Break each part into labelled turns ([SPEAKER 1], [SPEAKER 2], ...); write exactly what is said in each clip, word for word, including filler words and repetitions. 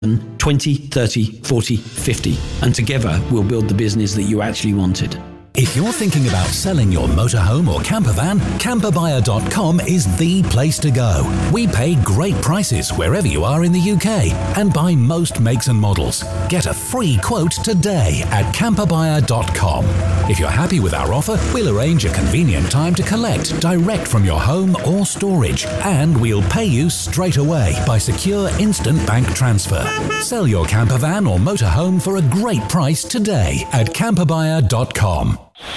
[SPEAKER 1] twenty, thirty, forty, fifty, and together we'll build the business that you actually wanted.
[SPEAKER 2] If you're thinking about selling your motorhome or camper van, camper buyer dot com is the place to go. We pay great prices wherever you are in the U K and buy most makes and models. Get a free quote today at camper buyer dot com. If you're happy with our offer, we'll arrange a convenient time to collect direct from your home or storage, and we'll pay you straight away by secure instant bank transfer. Sell your camper van or motorhome for a great price today at camper buyer dot com.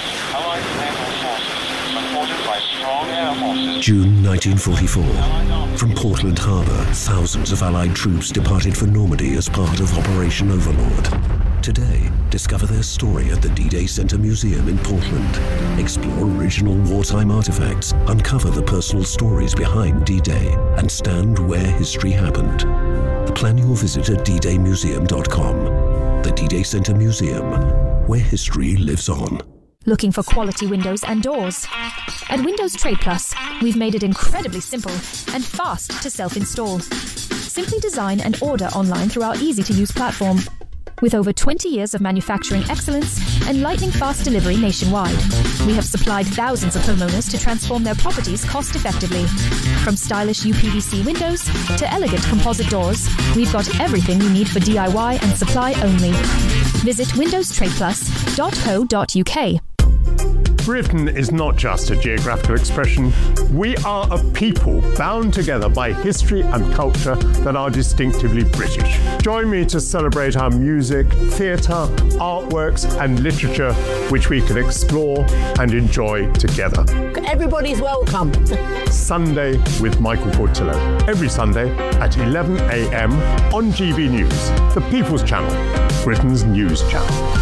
[SPEAKER 3] June nineteen forty-four. From Portland Harbour, thousands of Allied troops departed for Normandy as part of Operation Overlord. Today, discover their story at the D-Day Center Museum in Portland. Explore original wartime artifacts, uncover the personal stories behind D-Day, and stand where history happened. Plan your visit at d day museum dot com. The D-Day Center Museum, where history lives on.
[SPEAKER 4] Looking for quality windows and doors? At Windows Trade Plus, we've made it incredibly simple and fast to self-install. Simply design and order online through our easy-to-use platform. With over twenty years of manufacturing excellence and lightning-fast delivery nationwide, we have supplied thousands of homeowners to transform their properties cost-effectively. From stylish U P V C windows to elegant composite doors, we've got everything you need for D I Y and supply only. Visit windows trade plus dot co dot u k.
[SPEAKER 5] Britain is not just a geographical expression. We are a people bound together by history and culture that are distinctively British. Join me to celebrate our music, theatre, artworks and literature, which we can explore and enjoy together.
[SPEAKER 6] Everybody's welcome.
[SPEAKER 5] Sunday with Michael Portillo. Every Sunday at eleven a m on G B News, the People's Channel, Britain's news channel.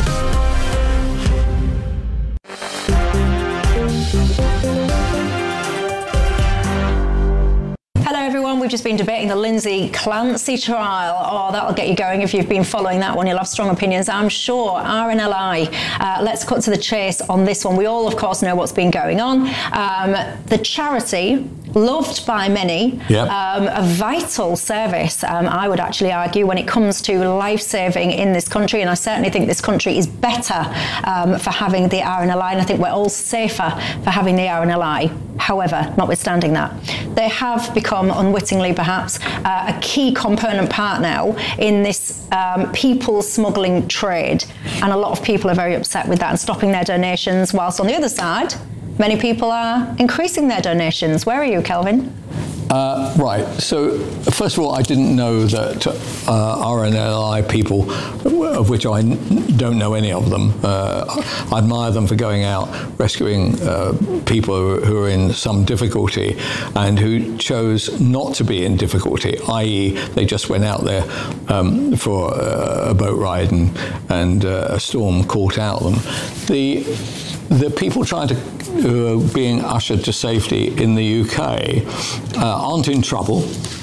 [SPEAKER 6] Hello everyone, we've just been debating the Lindsay Clancy trial. Oh, that'll get you going if you've been following that one. You'll have strong opinions, I'm sure. R N L I, uh, let's cut to the chase on this one. We all, of course, know what's been going on. Um, the charity, loved by many,
[SPEAKER 7] yep.
[SPEAKER 6] um, a vital service, um, I would actually argue, when it comes to life-saving in this country, and I certainly think this country is better um, for having the R N L I, and I think we're all safer for having the R N L I. However, notwithstanding that, they have become, unwittingly perhaps, uh, a key component part now in this um, people smuggling trade, and a lot of people are very upset with that and stopping their donations, whilst on the other side, many people are increasing their donations. Where are you, Kelvin?
[SPEAKER 7] Uh, right. So, first of all, I didn't know that uh, R N L I people, of which I n- don't know any of them, uh, I admire them for going out rescuing uh, people who, who are in some difficulty and who chose not to be in difficulty, that is, they just went out there um, for uh, a boat ride and, and uh, a storm caught out them. The The people trying to, who are being ushered to safety in the U K uh, aren't in trouble.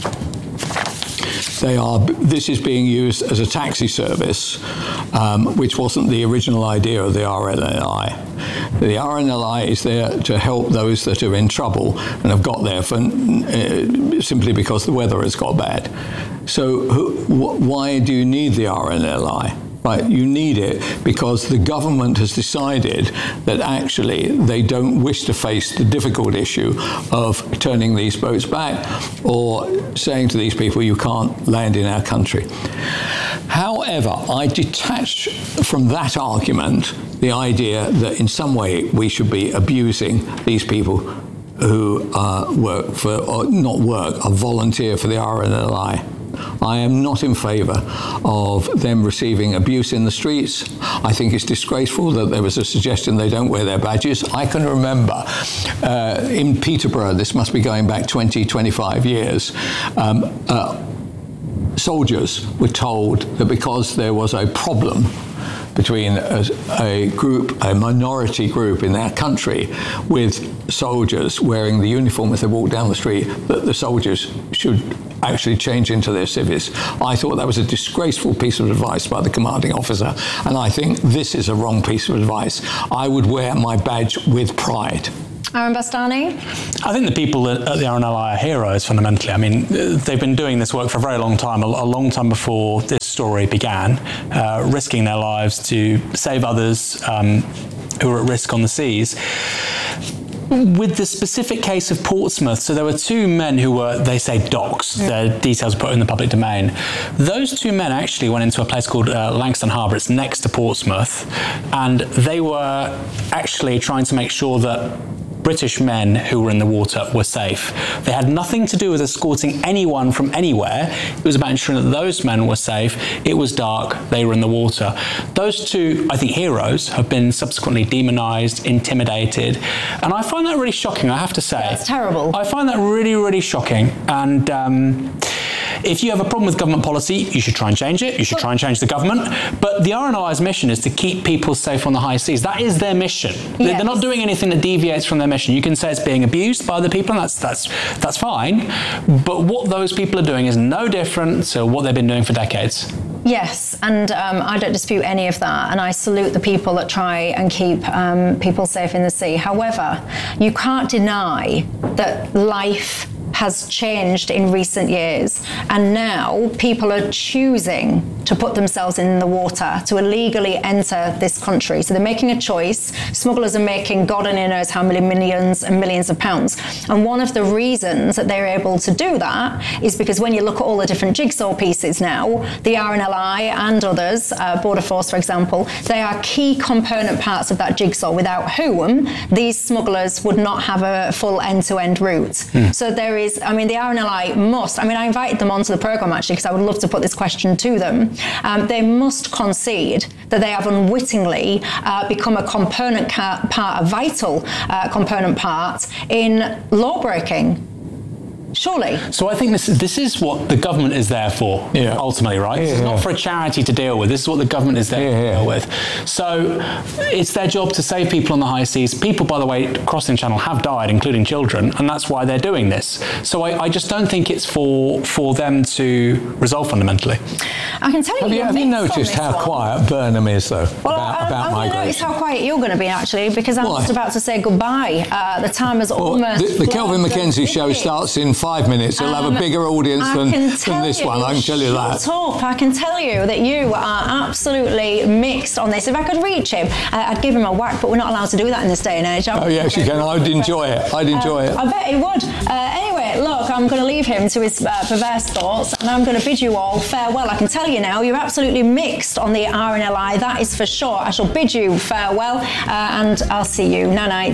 [SPEAKER 7] They are. This is being used as a taxi service, um, which wasn't the original idea of the R N L I. The R N L I is there to help those that are in trouble and have got there for, uh, simply because the weather has got bad. So who, wh- why do you need the R N L I? Right, you need it because the government has decided that actually they don't wish to face the difficult issue of turning these boats back or saying to these people, you can't land in our country. However, I detach from that argument the idea that in some way we should be abusing these people who uh, work for, or not work, or volunteer for the R N L I. I am not in favour of them receiving abuse in the streets. I think it's disgraceful that there was a suggestion they don't wear their badges. I can remember uh, in Peterborough, this must be going back twenty, twenty-five years, um, uh, soldiers were told that because there was a problem between a, a group, a minority group in their country with soldiers wearing the uniform as they walk down the street, that the soldiers should actually change into their civvies. I thought that was a disgraceful piece of advice by the commanding officer, and I think this is a wrong piece of advice. I would wear my badge with pride.
[SPEAKER 6] Aaron Bastani?
[SPEAKER 8] I think the people at, at the R N L I are heroes, fundamentally. I mean, they've been doing this work for a very long time, a, a long time before this story began, uh, risking their lives to save others um, who are at risk on the seas. With the specific case of Portsmouth, so there were two men who were, they say, doxed. Mm. Their details were put in the public domain. Those two men actually went into a place called uh, Langstone Harbour. It's next to Portsmouth. And they were actually trying to make sure that British men who were in the water were safe. They had nothing to do with escorting anyone from anywhere. It was about ensuring that those men were safe. It was dark. They were in the water. Those two, I think, heroes have been subsequently demonised, intimidated. And I find that really shocking, I have to say.
[SPEAKER 6] That's terrible.
[SPEAKER 8] I find that really, really shocking. And um, if you have a problem with government policy, you should try and change it. You should try and change the government. But the R N L I's mission is to keep people safe on the high seas. That is their mission. Yes. They're not doing anything that deviates from their mission. You can say it's being abused by other people, and that's that's that's fine. But what those people are doing is no different to what they've been doing for decades.
[SPEAKER 6] Yes, and um, I don't dispute any of that, and I salute the people that try and keep um, people safe in the sea. However, you can't deny that life has changed in recent years, and now people are choosing to put themselves in the water to illegally enter this country. So they're making a choice. Smugglers are making God only knows how many millions and millions of pounds. And one of the reasons that they're able to do that is because when you look at all the different jigsaw pieces now, the R N L I and others, uh, Border Force, for example, they are key component parts of that jigsaw, without whom these smugglers would not have a full end-to-end route. Mm. So there is, I mean, the R N L I must, I mean, I invited them onto the programme actually because I would love to put this question to them. Um, they must concede that they have unwittingly uh, become a component ca- part, a vital uh, component part in law breaking. Surely.
[SPEAKER 8] So I think this this is what the government is there for, yeah. ultimately, right? Yeah, it's yeah. not for a charity to deal with. This is what the government is there yeah, to deal yeah. with. So it's their job to save people on the high seas. People, by the way, crossing Channel have died, including children, and that's why they're doing this. So I, I just don't think it's for for them to resolve fundamentally.
[SPEAKER 6] I can tell you.
[SPEAKER 7] Have you, have you noticed how one. quiet Burnham is, though,
[SPEAKER 6] well,
[SPEAKER 7] about,
[SPEAKER 6] I,
[SPEAKER 7] about
[SPEAKER 6] I'm
[SPEAKER 7] migration?
[SPEAKER 6] I notice how quiet you're going to be, actually, because I'm
[SPEAKER 7] Why?
[SPEAKER 6] just about to say goodbye. Uh, the time is
[SPEAKER 7] well,
[SPEAKER 6] almost.
[SPEAKER 7] The, the Kelvin Mackenzie show starts in five minutes. It'll um, have a bigger audience than, than this
[SPEAKER 6] you,
[SPEAKER 7] one, I can tell you that.
[SPEAKER 6] Shut up. I can tell you that you are absolutely mixed on this. If I could reach him, uh, I'd give him a whack, but we're not allowed to do that in this day and age.
[SPEAKER 7] Oh, yes, you can. I'd enjoy it. I'd enjoy
[SPEAKER 6] uh,
[SPEAKER 7] it.
[SPEAKER 6] I bet he would. Uh, anyway, look, I'm going to leave him to his uh, perverse thoughts, and I'm going to bid you all farewell. I can tell you now, you're absolutely mixed on the R N L I, that is for sure. I shall bid you farewell, uh, and I'll see you. Night-night.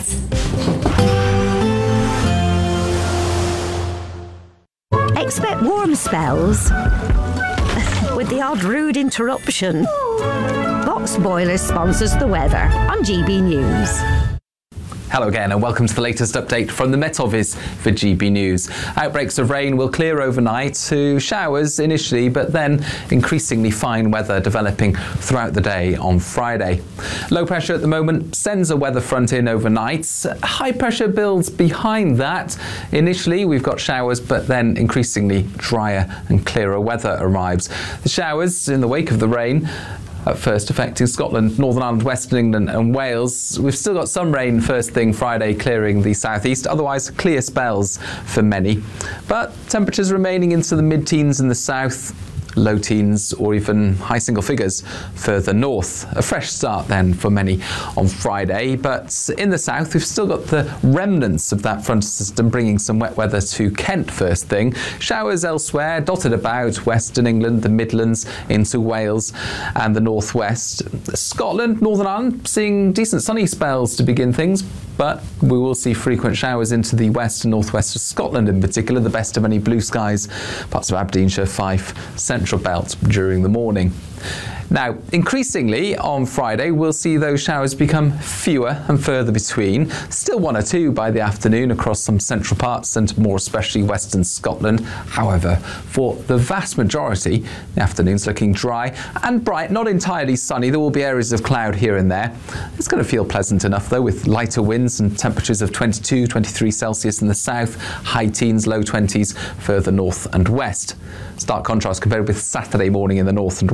[SPEAKER 9] Expect warm spells with the odd rude interruption. Box Boilers sponsors the weather on G B News.
[SPEAKER 10] Hello again and welcome to the latest update from the Met Office for G B News. Outbreaks of rain will clear overnight to showers initially, but then increasingly fine weather developing throughout the day on Friday. Low pressure at the moment sends a weather front in overnight. High pressure builds behind that. Initially we've got showers, but then increasingly drier and clearer weather arrives. The showers in the wake of the rain at first affecting Scotland, Northern Ireland, Western England and Wales. We've still got some rain first thing Friday clearing the southeast, otherwise clear spells for many. But temperatures remaining into the mid-teens in the south, low teens or even high single figures further north. A fresh start then for many on Friday, but in the south we've still got the remnants of that front system bringing some wet weather to Kent first thing. Showers elsewhere dotted about Western England, the Midlands into Wales and the northwest. Scotland, Northern Ireland seeing decent sunny spells to begin things, but we will see frequent showers into the west and northwest of Scotland in particular, the best of any blue skies, parts of Aberdeenshire, Fife, Central Belt during the morning. Now, increasingly on Friday, we'll see those showers become fewer and further between. Still one or two by the afternoon across some central parts and more especially western Scotland. However, for the vast majority, the afternoon's looking dry and bright, not entirely sunny. There will be areas of cloud here and there. It's going to feel pleasant enough though, with lighter winds and temperatures of twenty-two, twenty-three Celsius in the south, high teens, low twenties further north and west. Stark contrast compared with Saturday morning in the north and west. We've got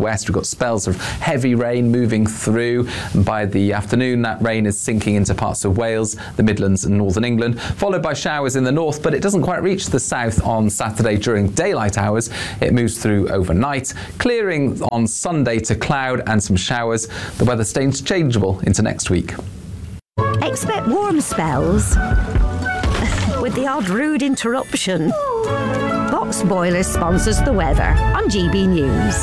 [SPEAKER 10] got spells of heavy rain moving through. And by the afternoon, that rain is sinking into parts of Wales, the Midlands and northern England, followed by showers in the north, but it doesn't quite reach the south on Saturday during daylight hours. It moves through overnight, clearing on Sunday to cloud and some showers. The weather stays changeable into next week.
[SPEAKER 9] Expect warm spells with the odd rude interruption. Box Boilers sponsors the weather on G B News.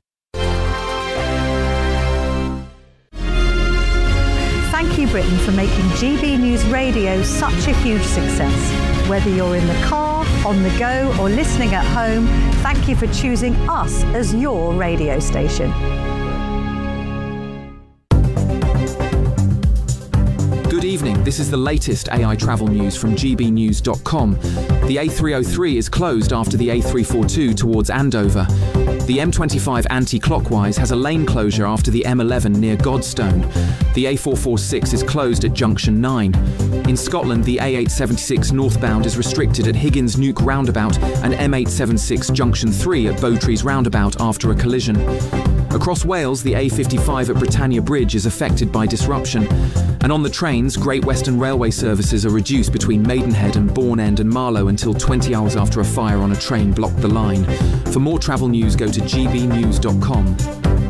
[SPEAKER 11] Thank you, Britain, for making G B News Radio such a huge success. Whether you're in the car, on the go, or listening at home, thank you for choosing us as your radio station.
[SPEAKER 12] Good evening, this is the latest A I travel news from G B news dot com. The A three oh three is closed after the A three forty-two towards Andover. The M twenty-five anti-clockwise has a lane closure after the M eleven near Godstone. The A four forty-six is closed at junction nine. In Scotland, the A eight seventy-six northbound is restricted at Higgins Nuke roundabout and M eight seventy-six junction three at Bowtrees roundabout after a collision. Across Wales, the A fifty-five at Britannia Bridge is affected by disruption. And on the trains, Great Western Railway services are reduced between Maidenhead and Bourne End and Marlow until twenty hours after a fire on a train blocked the line. For more travel news, go to G B news dot com.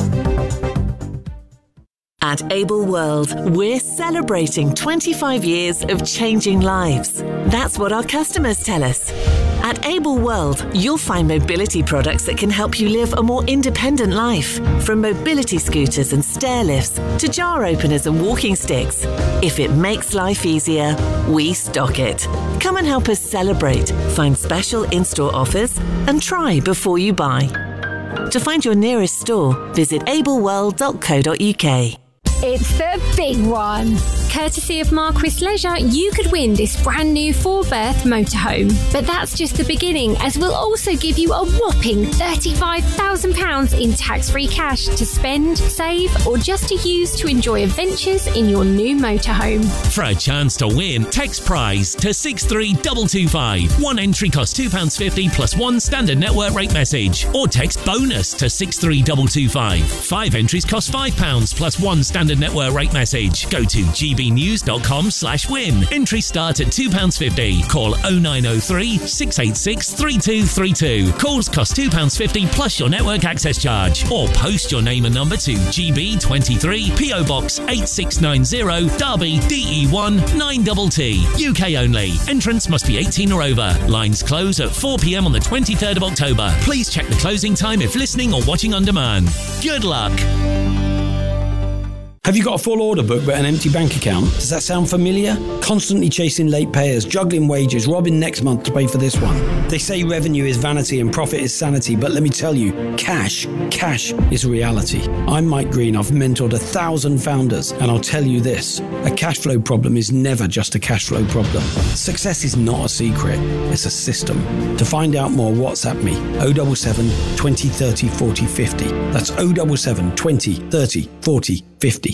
[SPEAKER 13] At Able World, we're celebrating twenty-five years of changing lives. That's what our customers tell us. At Able World, you'll find mobility products that can help you live a more independent life. From mobility scooters and stair lifts to jar openers and walking sticks. If it makes life easier, we stock it. Come and help us celebrate, find special in-store offers, and try before you buy. To find your nearest store, visit able world dot co dot U K.
[SPEAKER 14] It's the big one. Courtesy of Marquis Leisure, you could win this brand new four-berth motorhome. But that's just the beginning, as we'll also give you a whopping thirty-five thousand pounds in tax-free cash to spend, save, or just to use to enjoy adventures in your new motorhome.
[SPEAKER 15] For a chance to win, text prize to six three two two five. One entry costs two pounds fifty plus one standard network rate message. Or text bonus to six three two two five. Five entries cost five pounds plus one standard network rate message. Go to G B news dot com slash win. Entries start at two pounds fifty. Call oh nine oh three, six eight six, three two three two. Calls cost two pounds fifty plus your network access charge. Or post your name and number to G B twenty-three, P O Box eight six nine zero, Derby, D E one nine T T. U K only. Entrance must be eighteen or over. Lines close at four p m on the twenty-third of October. Please check the closing time if listening or watching on demand. Good luck.
[SPEAKER 1] Have you got a full order book but an empty bank account? Does that sound familiar? Constantly chasing late payers, juggling wages, robbing next month to pay for this one. They say revenue is vanity and profit is sanity, but let me tell you, cash, cash is reality. I'm Mike Green, I've mentored a thousand founders, and I'll tell you this, a cash flow problem is never just a cash flow problem. Success is not a secret, it's a system. To find out more, WhatsApp me, oh seven seven, twenty, thirty, forty, fifty. That's oh seven seven, twenty, thirty, forty, fifty.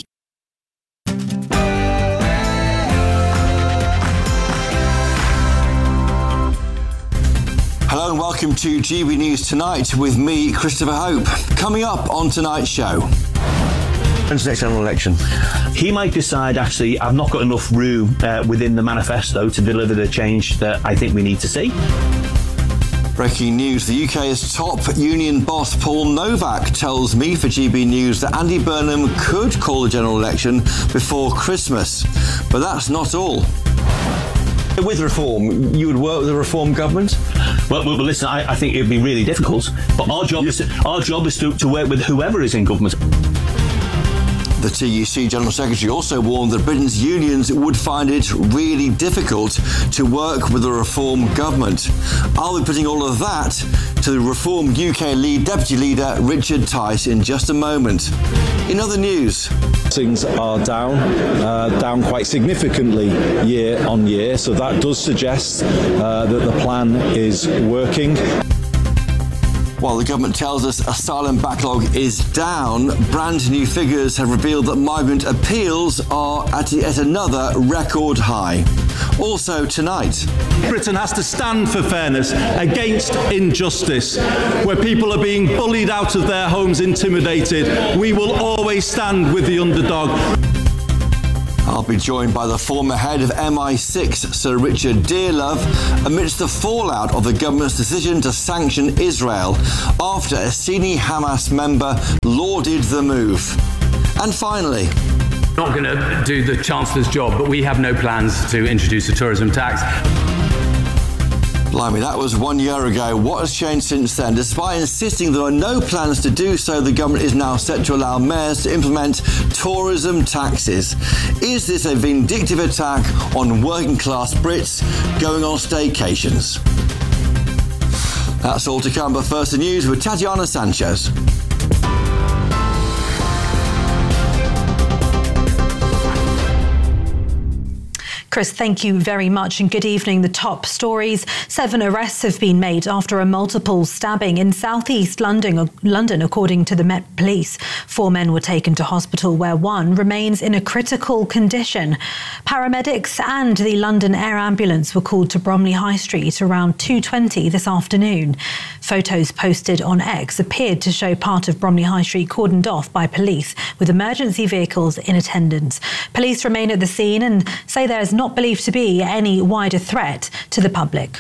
[SPEAKER 16] Hello and welcome to G B News Tonight with me, Christopher Hope. Coming up on tonight's show.
[SPEAKER 17] When's the next general election? He might decide, actually, I've not got enough room uh, within the manifesto to deliver the change that I think we need to see.
[SPEAKER 16] Breaking news, the U K's top union boss Paul Novak tells me for G B News that Andy Burnham could call a general election before Christmas. But that's not all.
[SPEAKER 17] With reform, you would work with a reform government? Well, well listen, I, I think it would be really difficult. But our job is to, our job is to, to work with whoever is in government.
[SPEAKER 16] The T U C General Secretary also warned that Britain's unions would find it really difficult to work with a reform government. I'll be putting all of that to the Reform U K lead Deputy Leader Richard Tice in just a moment. In other news,
[SPEAKER 18] things are down, uh, down quite significantly year on year, so that does suggest uh, that the plan is working.
[SPEAKER 16] While the government tells us asylum backlog is down, brand new figures have revealed that migrant appeals are at yet another record high. Also tonight,
[SPEAKER 18] Britain has to stand for fairness against injustice. Where people are being bullied out of their homes, intimidated, we will always stand with the underdog.
[SPEAKER 16] I'll be joined by the former head of M I six, Sir Richard Dearlove, amidst the fallout of the government's decision to sanction Israel after a senior Hamas member lauded the move. And finally,
[SPEAKER 19] not going to do the Chancellor's job, but we have no plans to introduce a tourism tax.
[SPEAKER 16] Blimey, that was one year ago. What has changed since then? Despite insisting there are no plans to do so, the government is now set to allow mayors to implement tourism taxes. Is this a vindictive attack on working class Brits going on staycations? That's all to come, but first the news with Tatiana Sanchez.
[SPEAKER 20] Chris, thank you very much and good evening. The top stories. Seven arrests have been made after a multiple stabbing in southeast London, London, according to the Met Police. Four men were taken to hospital where one remains in a critical condition. Paramedics and the London Air Ambulance were called to Bromley High Street around two twenty this afternoon. Photos posted on X appeared to show part of Bromley High Street cordoned off by police with emergency vehicles in attendance. Police remain at the scene and say there is not not believed to be any wider threat to the public.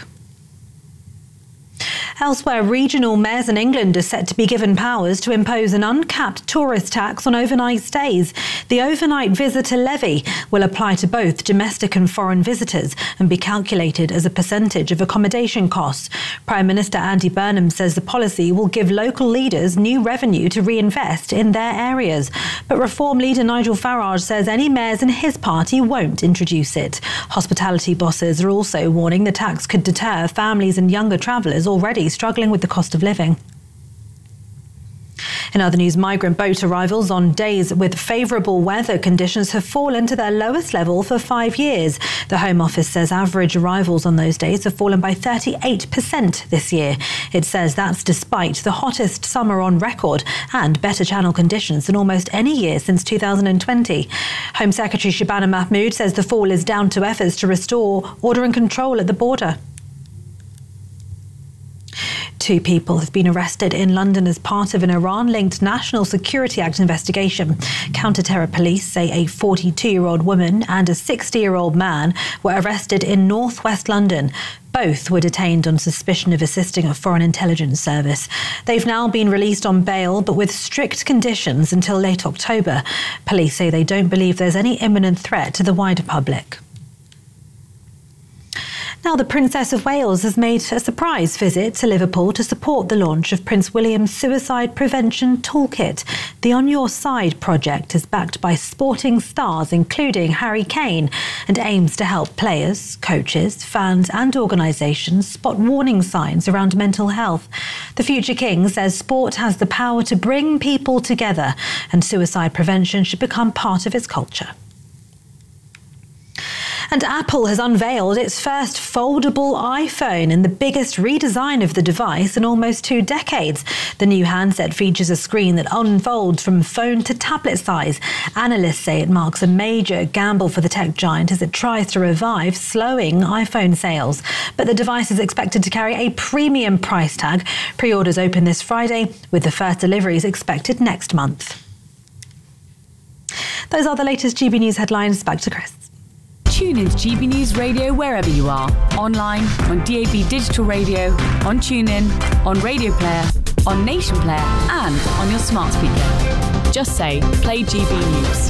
[SPEAKER 20] Elsewhere, regional mayors in England are set to be given powers to impose an uncapped tourist tax on overnight stays. The overnight visitor levy will apply to both domestic and foreign visitors and be calculated as a percentage of accommodation costs. Prime Minister Andy Burnham says the policy will give local leaders new revenue to reinvest in their areas. But Reform leader Nigel Farage says any mayors in his party won't introduce it. Hospitality bosses are also warning the tax could deter families and younger travellers already struggling with the cost of living. In other news, migrant boat arrivals on days with favourable weather conditions have fallen to their lowest level for five years. The Home Office says average arrivals on those days have fallen by thirty-eight percent this year. It says that's despite the hottest summer on record and better channel conditions than almost any year since two thousand twenty. Home Secretary Shabana Mahmood says the fall is down to efforts to restore order and control at the border. Two people have been arrested in London as part of an Iran-linked National Security Act investigation. Counter-terror police say a forty-two-year-old woman and a sixty-year-old man were arrested in northwest London. Both were detained on suspicion of assisting a foreign intelligence service. They've now been released on bail, but with strict conditions until late October. Police say they don't believe there's any imminent threat to the wider public. Now, the Princess of Wales has made a surprise visit to Liverpool to support the launch of Prince William's Suicide Prevention Toolkit. The On Your Side project is backed by sporting stars, including Harry Kane, and aims to help players, coaches, fans and organisations spot warning signs around mental health. The future king says sport has the power to bring people together and suicide prevention should become part of its culture. And Apple has unveiled its first foldable iPhone in the biggest redesign of the device in almost two decades. The new handset features a screen that unfolds from phone to tablet size. Analysts say it marks a major gamble for the tech giant as it tries to revive slowing iPhone sales. But the device is expected to carry a premium price tag. Pre-orders open this Friday, with the first deliveries expected next month. Those are the latest G B News headlines. Back to Chris.
[SPEAKER 21] Tune in to G B News Radio wherever you are. Online, on D A B Digital Radio, on TuneIn, on Radio Player, on Nation Player and on your smart speaker. Just say, play G B News.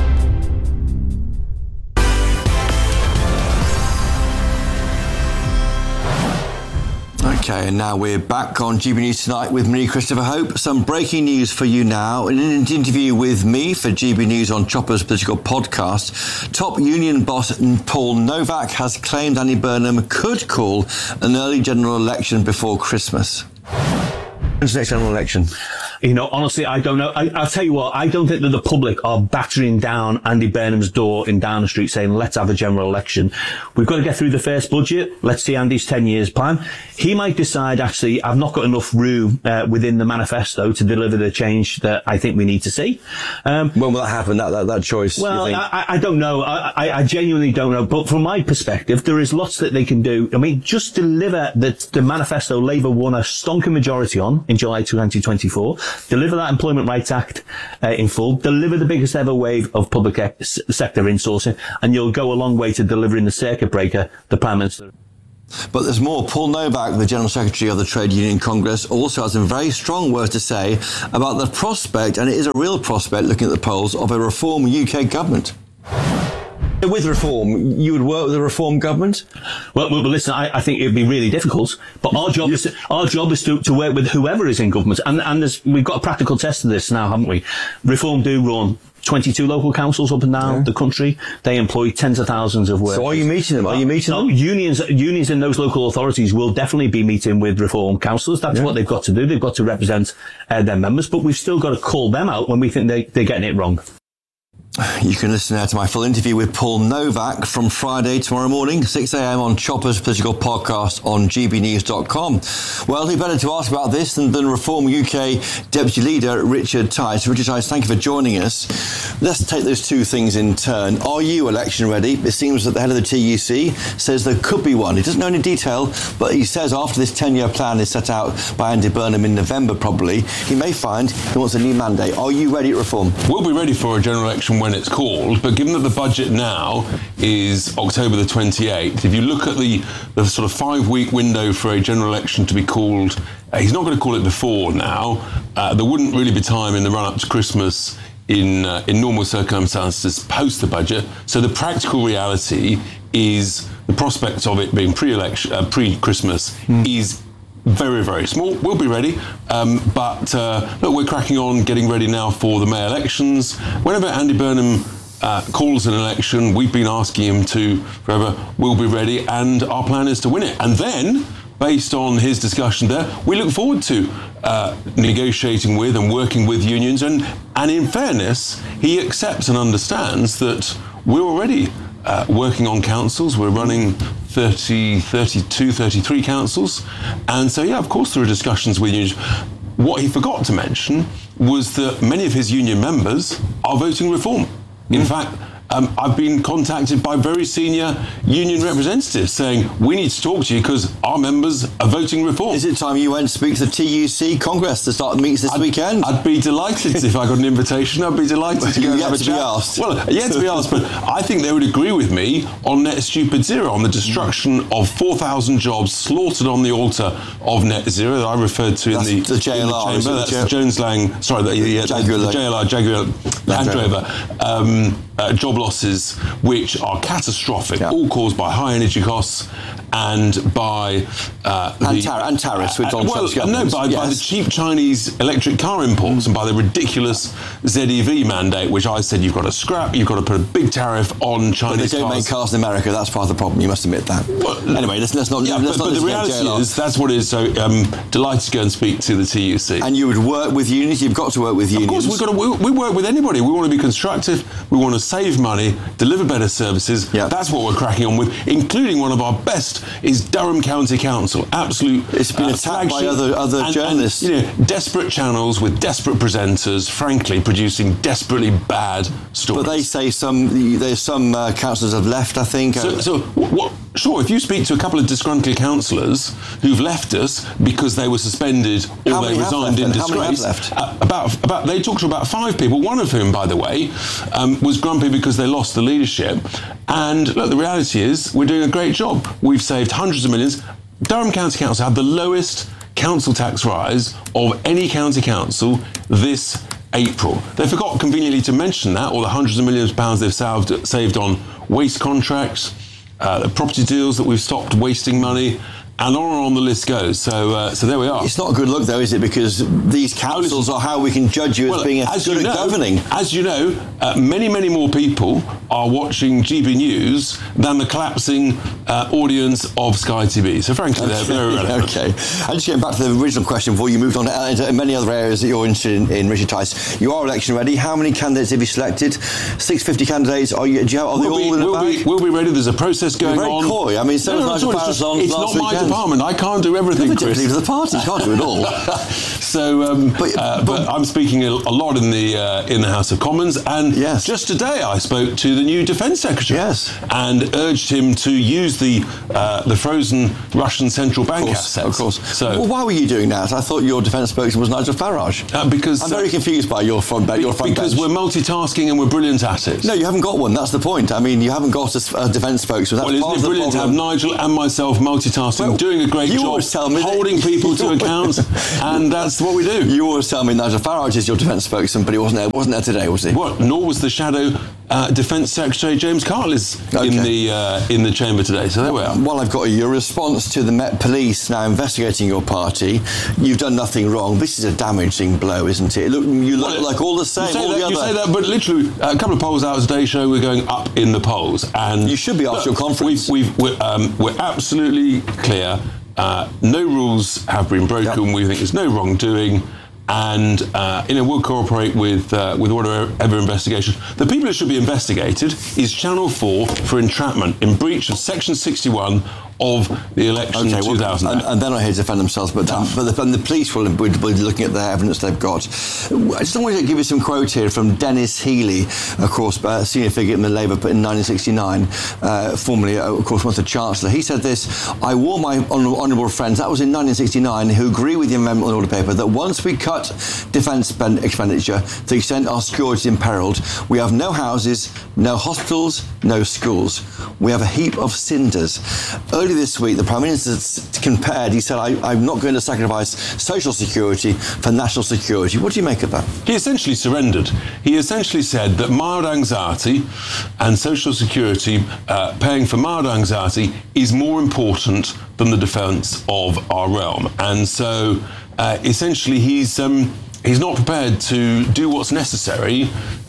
[SPEAKER 16] Okay, and now we're back on G B News Tonight with me, Christopher Hope. Some breaking news for you now. In an interview with me for G B News on Chopper's Political Podcast, top union boss Paul Novak has claimed Andy Burnham could call an early general election before Christmas.
[SPEAKER 17] When's the next general election? You know, honestly, I don't know. I, I'll tell you what, I don't think that the public are battering down Andy Burnham's door in Downing Street saying, let's have a general election. We've got to get through the first budget. Let's see Andy's ten years plan. He might decide, actually, I've not got enough room uh, within the manifesto to deliver the change that I think we need to see. Um,
[SPEAKER 16] when will that happen, that, that, that choice?
[SPEAKER 17] Well, I, I don't know. I, I, I genuinely don't know. But from my perspective, there is lots that they can do. I mean, just deliver the, the manifesto Labour won a stonking majority on in July twenty twenty-four. Deliver that Employment Rights Act uh, in full. Deliver the biggest ever wave of public ex- sector insourcing, and you'll go a long way to delivering the circuit breaker the Prime Minister.
[SPEAKER 16] But there's more. Paul Novak, the General Secretary of the Trade Union Congress, also has some very strong words to say about the prospect, and it is a real prospect looking at the polls, of a reform U K government. With reform, you would work with a reform government?
[SPEAKER 17] Well, well listen, I, I think it would be really difficult. But our job is to, our job is to, to work with whoever is in government. And, and there's, we've got a practical test of this now, haven't we? Reform do run twenty-two local councils up and down yeah. the country. They employ tens of thousands of workers.
[SPEAKER 16] So are you meeting them? Are you meeting
[SPEAKER 17] no,
[SPEAKER 16] them?
[SPEAKER 17] Unions, unions in those local authorities will definitely be meeting with reform councillors. That's yeah. what they've got to do. They've got to represent uh, their members. But we've still got to call them out when we think they, they're getting it wrong.
[SPEAKER 16] You can listen now to my full interview with Paul Novak from Friday tomorrow morning, six a.m. on Chopper's Political Podcast on g b news dot com. Well, who better to ask about this than, than Reform U K Deputy Leader Richard Tice. Richard Tice, thank you for joining us. Let's take those two things in turn. Are you election ready? It seems that the head of the T U C says there could be one. He doesn't know any detail, but he says after this ten-year plan is set out by Andy Burnham in November probably, he may find he wants a new mandate. Are you ready at Reform?
[SPEAKER 2] We'll be ready for a general election when it's called, but given that the budget now is October the twenty-eighth, if you look at the, the sort of five-week window for a general election to be called, uh, he's not going to call it before now. Uh, there wouldn't really be time in the run-up to Christmas in uh, in normal circumstances post the budget. So the practical reality is the prospect of it being pre-election, uh, pre-Christmas mm. is very, very small. We'll be ready. Um, but uh, look, we're cracking on, getting ready now for the May elections. Whenever Andy Burnham uh, calls an election, we've been asking him to forever, we'll be ready, and our plan is to win it. And then, based on his discussion there, we look forward to uh, negotiating with and working with unions. And, and in fairness, he accepts and understands that we're already uh, working on councils. We're running thirty, thirty-two, thirty-three councils. And so, yeah, of course there are discussions with unions. What he forgot to mention was that many of his union members are voting reform. In mm. fact, um, I've been contacted by very senior union representatives saying, we need to talk to you because our members are voting reform.
[SPEAKER 16] Is it time you went and speak to the T U C Congress to start the meetings this
[SPEAKER 2] I'd,
[SPEAKER 16] weekend?
[SPEAKER 2] I'd be delighted if I got an invitation. I'd be delighted to go and have a
[SPEAKER 16] to
[SPEAKER 2] chat.
[SPEAKER 16] Be asked.
[SPEAKER 2] Well, yet to be asked, but I think they would agree with me on net stupid zero, on the destruction of four thousand jobs slaughtered on the altar of net zero that I referred to
[SPEAKER 16] That's
[SPEAKER 2] in the,
[SPEAKER 16] the J L R.
[SPEAKER 2] In the chamber. That's the Jones Lang, sorry, the, the,
[SPEAKER 16] Jaguar,
[SPEAKER 2] the, the J L R, Jaguar Land Rover um, uh, job losses, which are catastrophic, yeah. all caused by high energy costs and by uh,
[SPEAKER 16] and,
[SPEAKER 2] the,
[SPEAKER 16] tar- and tariffs with Donald
[SPEAKER 2] uh,
[SPEAKER 16] Trump's
[SPEAKER 2] well,
[SPEAKER 16] government.
[SPEAKER 2] No, by,
[SPEAKER 16] yes.
[SPEAKER 2] by the cheap Chinese electric car imports mm. and by the ridiculous Z E V mandate, which I said you've got to scrap, you've got to put a big tariff on Chinese cars.
[SPEAKER 16] But they don't
[SPEAKER 2] cars.
[SPEAKER 16] make cars in America. That's part of the problem. You must admit that. Well, anyway, let's, let's not.
[SPEAKER 2] Yeah,
[SPEAKER 16] let's
[SPEAKER 2] but,
[SPEAKER 16] not
[SPEAKER 2] but the reality is that's what it is. So um, delighted to go and speak to the T U C.
[SPEAKER 16] And you would work with unions. You've got to work with unions.
[SPEAKER 2] Of course, we've got to. We, we work with anybody. We want to be constructive. We want to save money, deliver better services.
[SPEAKER 16] Yeah.
[SPEAKER 2] That's what we're cracking on with. Including one of our best is Durham County Council. Absolute.
[SPEAKER 16] It's been
[SPEAKER 2] uh,
[SPEAKER 16] attacked
[SPEAKER 2] flagship.
[SPEAKER 16] by other other
[SPEAKER 2] and,
[SPEAKER 16] journalists.
[SPEAKER 2] And, you know, desperate channels with desperate presenters, frankly, producing desperately bad stories.
[SPEAKER 16] But they say some. There's some uh, councillors have left. I think.
[SPEAKER 2] So, so what? Sure, if you speak to a couple of disgruntled councillors who've left us because they were suspended or
[SPEAKER 16] How
[SPEAKER 2] they resigned in
[SPEAKER 16] How many have
[SPEAKER 2] disgrace,
[SPEAKER 16] left?
[SPEAKER 2] uh, about about they talked to about five people. One of whom, by the way, um, was grumpy because they lost the leadership. And look, the reality is we're doing a great job. We've saved hundreds of millions. Durham County Council had the lowest council tax rise of any county council this April. They forgot conveniently to mention that, or the hundreds of millions of pounds they've saved, saved on waste contracts, uh, the property deals that we've stopped wasting money, and on and on the list goes. So, uh, so there we are.
[SPEAKER 16] It's not a good look, though, is it? Because these councils are how we can judge you as
[SPEAKER 2] well,
[SPEAKER 16] being
[SPEAKER 2] as
[SPEAKER 16] good
[SPEAKER 2] you
[SPEAKER 16] at
[SPEAKER 2] know,
[SPEAKER 16] governing.
[SPEAKER 2] As you know, uh, many, many more people are watching G B News than the collapsing uh, audience of Sky T V. So, frankly, they're very relevant.
[SPEAKER 16] Okay. And just getting back to the original question before you moved on to, into many other areas that you're interested in, in Richard Tice. You are election ready. How many candidates have you selected? six hundred fifty candidates. Are you? Do you have, are
[SPEAKER 2] we'll
[SPEAKER 16] they all
[SPEAKER 2] be,
[SPEAKER 16] in the
[SPEAKER 2] we'll
[SPEAKER 16] bag?
[SPEAKER 2] Be, we'll be ready. There's a process going
[SPEAKER 16] You're very
[SPEAKER 2] on.
[SPEAKER 16] coy. I mean, so
[SPEAKER 2] no, no, no, it's, just, it's not my
[SPEAKER 16] weekend.
[SPEAKER 2] department. I can't do everything,
[SPEAKER 16] You're
[SPEAKER 2] Chris.
[SPEAKER 16] the deputy of the party. You can't do it all.
[SPEAKER 2] so, um, but, uh, but, but I'm speaking a, a lot in the uh, in the House of Commons, and
[SPEAKER 16] yes.
[SPEAKER 2] just today I spoke to the new Defence Secretary,
[SPEAKER 16] yes.
[SPEAKER 2] and urged him to use the uh, the frozen Russian central bank
[SPEAKER 16] of course,
[SPEAKER 2] assets.
[SPEAKER 16] Of course.
[SPEAKER 2] So,
[SPEAKER 16] well, why were you doing that? I thought your defence spokesman was Nigel Farage.
[SPEAKER 2] Uh, because
[SPEAKER 16] I'm very confused by your front, be, your front
[SPEAKER 2] because
[SPEAKER 16] bench.
[SPEAKER 2] we're multitasking and we're brilliant at it.
[SPEAKER 16] No, you haven't got one. That's the point. I mean, you haven't got a, a defence spokesman. That's
[SPEAKER 2] well,
[SPEAKER 16] part
[SPEAKER 2] isn't it
[SPEAKER 16] of the
[SPEAKER 2] brilliant to have
[SPEAKER 16] problem.
[SPEAKER 2] Nigel and myself multitasking,
[SPEAKER 16] well,
[SPEAKER 2] doing a great
[SPEAKER 16] you
[SPEAKER 2] job,
[SPEAKER 16] always tell me
[SPEAKER 2] holding
[SPEAKER 16] that,
[SPEAKER 2] people to account, and that's what we do.
[SPEAKER 16] You always tell me Nigel Farage is your defence spokesman, but he wasn't there. Wasn't there today, was he?
[SPEAKER 2] Well, nor was the shadow uh, Defence Secretary James Carlis okay. in the uh, in the chamber today. So there we are.
[SPEAKER 16] Well, I've got your response to the Met Police now investigating your party. You've done nothing wrong. This is a damaging blow, isn't it? Look, you look well, like all the same.
[SPEAKER 2] You say,
[SPEAKER 16] all
[SPEAKER 2] that,
[SPEAKER 16] the
[SPEAKER 2] you
[SPEAKER 16] other.
[SPEAKER 2] say that, but literally uh, a couple of polls out today's show, we're going up in the polls, and
[SPEAKER 16] you should be after your conference.
[SPEAKER 2] We've, we've, we're, um, we're absolutely clear. Uh, no rules have been broken. Yep. We think there's no wrongdoing. And uh, you know, we'll cooperate with uh, with whatever investigation. The people who should be investigated is Channel four for entrapment in breach of Section sixty-one of the election
[SPEAKER 16] okay,
[SPEAKER 2] in two thousand eight.
[SPEAKER 16] Well, and, and they're not here to defend themselves, but um, but the, and the police will be looking at the evidence they've got. I just want to give you some quotes here from Dennis Healey, of course, a senior figure in the Labour in nineteen sixty-nine, uh, formerly, of course, once the Chancellor. He said this: "I warn my honourable friends," that was in nineteen sixty-nine, "who agree with the amendment on the order paper, that once we cut defence expenditure to the extent our security is imperilled, we have no houses, no hospitals, no schools. We have a heap of cinders." Earlier this week, the Prime Minister compared, he said, I, I'm not going to sacrifice social security for national security. What do you make of that?
[SPEAKER 2] He essentially surrendered. He essentially said that mild anxiety and social security, uh, paying for mild anxiety, is more important than the defence of our realm. And so, uh, essentially, he's um, he's not prepared to do what's necessary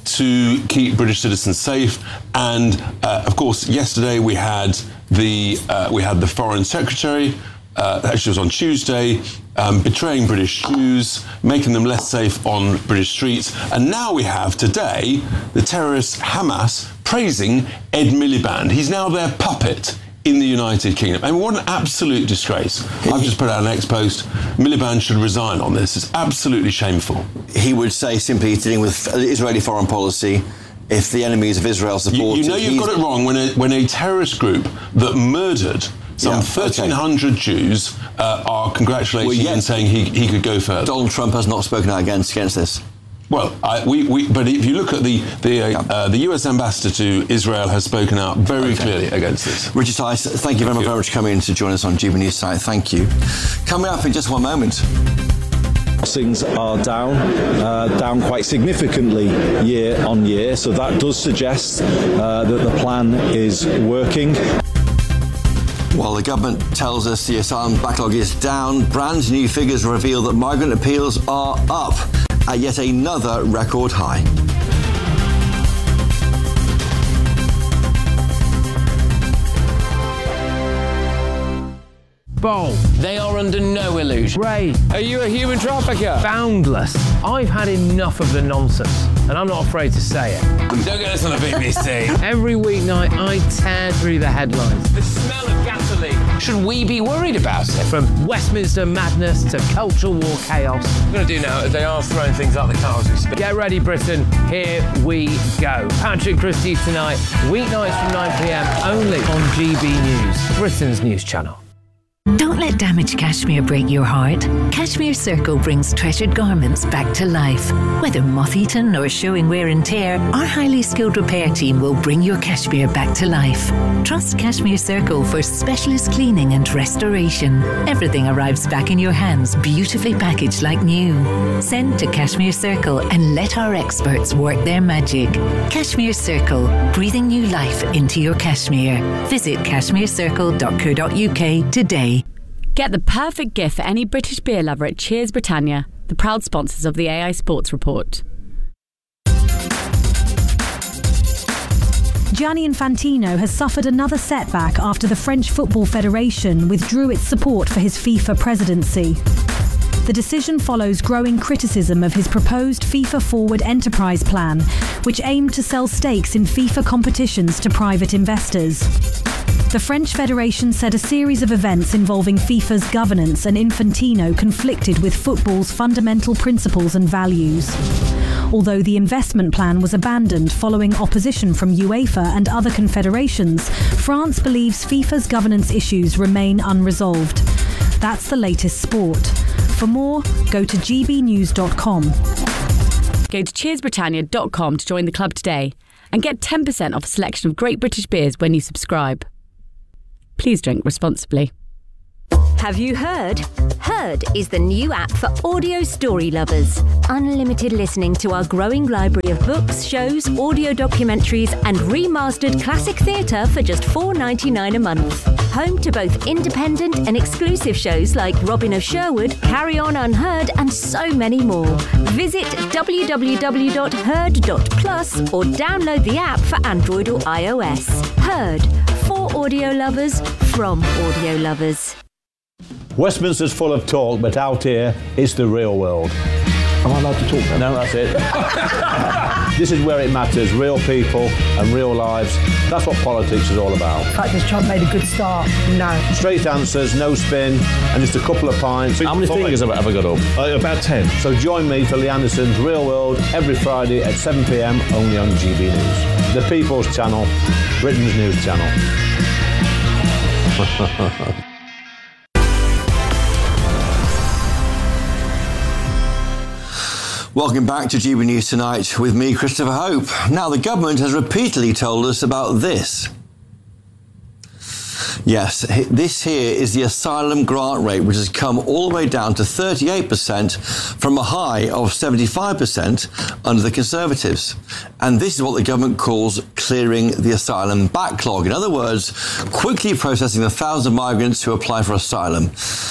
[SPEAKER 2] to keep British citizens safe. And uh, of course, yesterday we had the uh, we had the Foreign Secretary. Uh, actually, it was on Tuesday, um, betraying British Jews, making them less safe on British streets. And now we have today the terrorist Hamas praising Ed Miliband. He's now their puppet in the United Kingdom. And what an absolute disgrace. I've just put out an ex-post. Miliband should resign on this. It's absolutely shameful.
[SPEAKER 16] He would say simply he's dealing with Israeli foreign policy. If the enemies of Israel support...
[SPEAKER 2] You, you know you've got it wrong when a, when a terrorist group that murdered some yeah, thirteen hundred okay. Jews uh, are congratulating well, yeah, and saying he, he could go further.
[SPEAKER 16] Donald Trump has not spoken out against, against this.
[SPEAKER 2] Well, I, we, we, but if you look at the the, uh, uh, the U S ambassador to Israel has spoken out very okay. clearly against this.
[SPEAKER 16] Richard Tice, thank you very, thank you. very much for coming in to join us on G B News Site. Thank you. Coming up in just one moment.
[SPEAKER 3] Crossings are down, uh, down quite significantly year on year, so that does suggest uh, that the plan is working.
[SPEAKER 16] While the government tells us the asylum backlog is down, brand new figures reveal that migrant appeals are up at yet another record high.
[SPEAKER 22] Bold. They are under no illusion. Ray, are you a human trafficker? Boundless. I've had enough of the nonsense, and I'm not afraid to say it.
[SPEAKER 19] Don't get this on the B B C.
[SPEAKER 22] Every weeknight, I tear through the headlines.
[SPEAKER 19] The smell of gasoline. Should we be worried about it?
[SPEAKER 22] From Westminster madness to cultural war chaos.
[SPEAKER 19] What I'm going to do now is they are throwing things out the car as we speak.
[SPEAKER 22] Get ready, Britain. Here we go. Patrick Christie tonight, weeknights from nine p.m, only on G B News, Britain's news channel.
[SPEAKER 23] Don't let damaged cashmere break your heart. Cashmere Circle brings treasured garments back to life. Whether moth-eaten or showing wear and tear, our highly skilled repair team will bring your cashmere back to life. Trust Cashmere Circle for specialist cleaning and restoration. Everything arrives back in your hands, beautifully packaged like new. Send to Cashmere Circle and let our experts work their magic. Cashmere Circle, breathing new life into your cashmere. Visit cashmere circle dot co dot uk today.
[SPEAKER 21] Get the perfect gift for any British beer lover at Cheers Britannia, the proud sponsors of the A I Sports Report.
[SPEAKER 4] Gianni Infantino has suffered another setback after the French Football Federation withdrew its support for his FIFA presidency. The decision follows growing criticism of his proposed FIFA Forward Enterprise Plan, which aimed to sell stakes in FIFA competitions to private investors. The French Federation said a series of events involving FIFA's governance and Infantino conflicted with football's fundamental principles and values. Although the investment plan was abandoned following opposition from UEFA and other confederations, France believes FIFA's governance issues remain unresolved. That's the latest sport. For more, go to g b news dot com.
[SPEAKER 21] Go to cheers britannia dot com to join the club today and get ten percent off a selection of great British beers when you subscribe. Please drink responsibly.
[SPEAKER 9] Have you heard? Heard is the new app for audio story lovers. Unlimited listening to our growing library of books, shows, audio documentaries and remastered classic theatre for just four dollars ninety-nine a month. Home to both independent and exclusive shows like Robin of Sherwood, Carry On Unheard and so many more. Visit w w w dot heard dot plus or download the app for Android or iOS. Heard. For audio lovers, from audio lovers.
[SPEAKER 3] Westminster's full of talk, but out here, it's the real world. Am I allowed to talk now? No, that's it. This is where it matters, real people and real lives. That's what politics is all about.
[SPEAKER 5] In fact, has Trump made a good start? No.
[SPEAKER 3] Straight answers, no spin, and just a couple of pints. How many fingers have I ever got up?
[SPEAKER 17] Uh, about ten.
[SPEAKER 3] So join me for Lee Anderson's Real World every Friday at seven p m only on G B News. The People's Channel, Britain's news channel.
[SPEAKER 16] Welcome back to G B News Tonight with me, Christopher Hope. Now, the government has repeatedly told us about this. Yes, this here is the asylum grant rate, which has come all the way down to thirty-eight percent from a high of seventy-five percent under the Conservatives. And this is what the government calls clearing the asylum backlog. In other words, quickly processing the thousands of migrants who apply for asylum.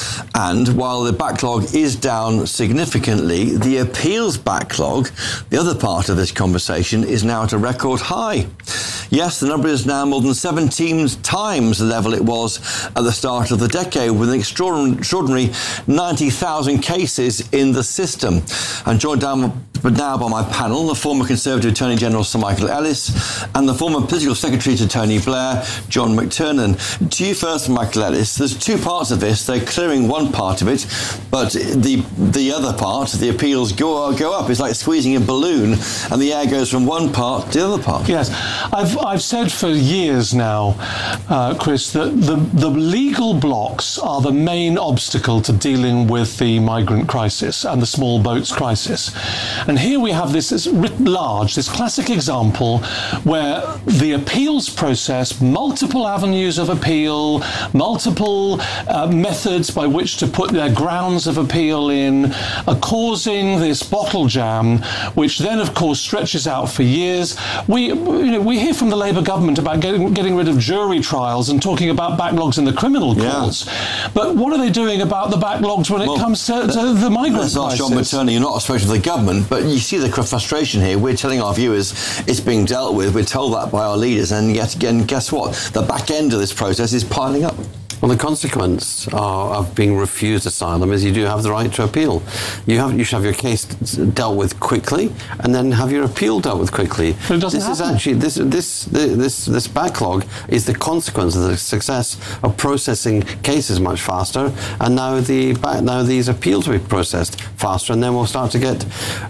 [SPEAKER 16] And while the backlog is down significantly, the appeals backlog, the other part of this conversation, is now at a record high. Yes, the number is now more than seventeen times the level it was at the start of the decade, with an extraordinary ninety thousand cases in the system. I'm joined down now by my panel, the former Conservative Attorney General Sir Michael Ellis and the former Political Secretary to Tony Blair, John McTernan. To you first, Michael Ellis. There's two parts of this. They're clearing one part of it, but the the other part, the appeals, go, go up. It's like squeezing a balloon, and the air goes from one part to the other part.
[SPEAKER 8] Yes. I've, I've said for years now, uh, Chris, that the, the legal blocks are the main obstacle to dealing with the migrant crisis and the small boats crisis. And here we have this, this writ large, this classic example where the appeals process, multiple avenues of appeal, multiple uh, methods by which to put their grounds of appeal in, are causing this bottle jam, which then, of course, stretches out for years. We, you know, we hear from the Labour government about getting, getting rid of jury trials and talking about backlogs in the criminal courts. Yeah. But what are they doing about the backlogs when well, it comes to, to the migrant crisis?
[SPEAKER 16] John McTernan, you're not a spokesman for the government, but you see the frustration here. We're telling our viewers it's being dealt with. We're told that by our leaders, and yet again, guess what? The back end of this process is piling up.
[SPEAKER 24] Well, the consequence uh, of being refused asylum is you do have the right to appeal. You have you should have your case dealt with quickly, and then have your appeal dealt with quickly.
[SPEAKER 8] But it doesn't
[SPEAKER 24] this
[SPEAKER 8] happen.
[SPEAKER 24] is actually this this this this backlog is the consequence of the success of processing cases much faster, and now the now these appeals will be processed faster, and then we'll start to get.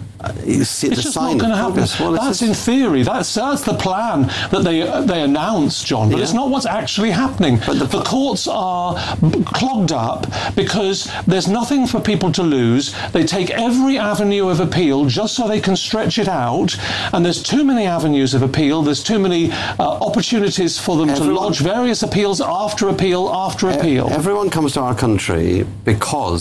[SPEAKER 24] You see
[SPEAKER 8] it's
[SPEAKER 24] the
[SPEAKER 8] just
[SPEAKER 24] sign
[SPEAKER 8] not going to happen.
[SPEAKER 24] Well,
[SPEAKER 8] that's in theory. That's that's the plan that they uh, they announced, John. But yeah. It's not what's actually happening. But the, the courts are clogged up because there's nothing for people to lose. They take every avenue of appeal just so they can stretch it out. And there's too many avenues of appeal. There's too many uh, opportunities for them everyone, to lodge various appeals after appeal after appeal.
[SPEAKER 24] Everyone comes to our country because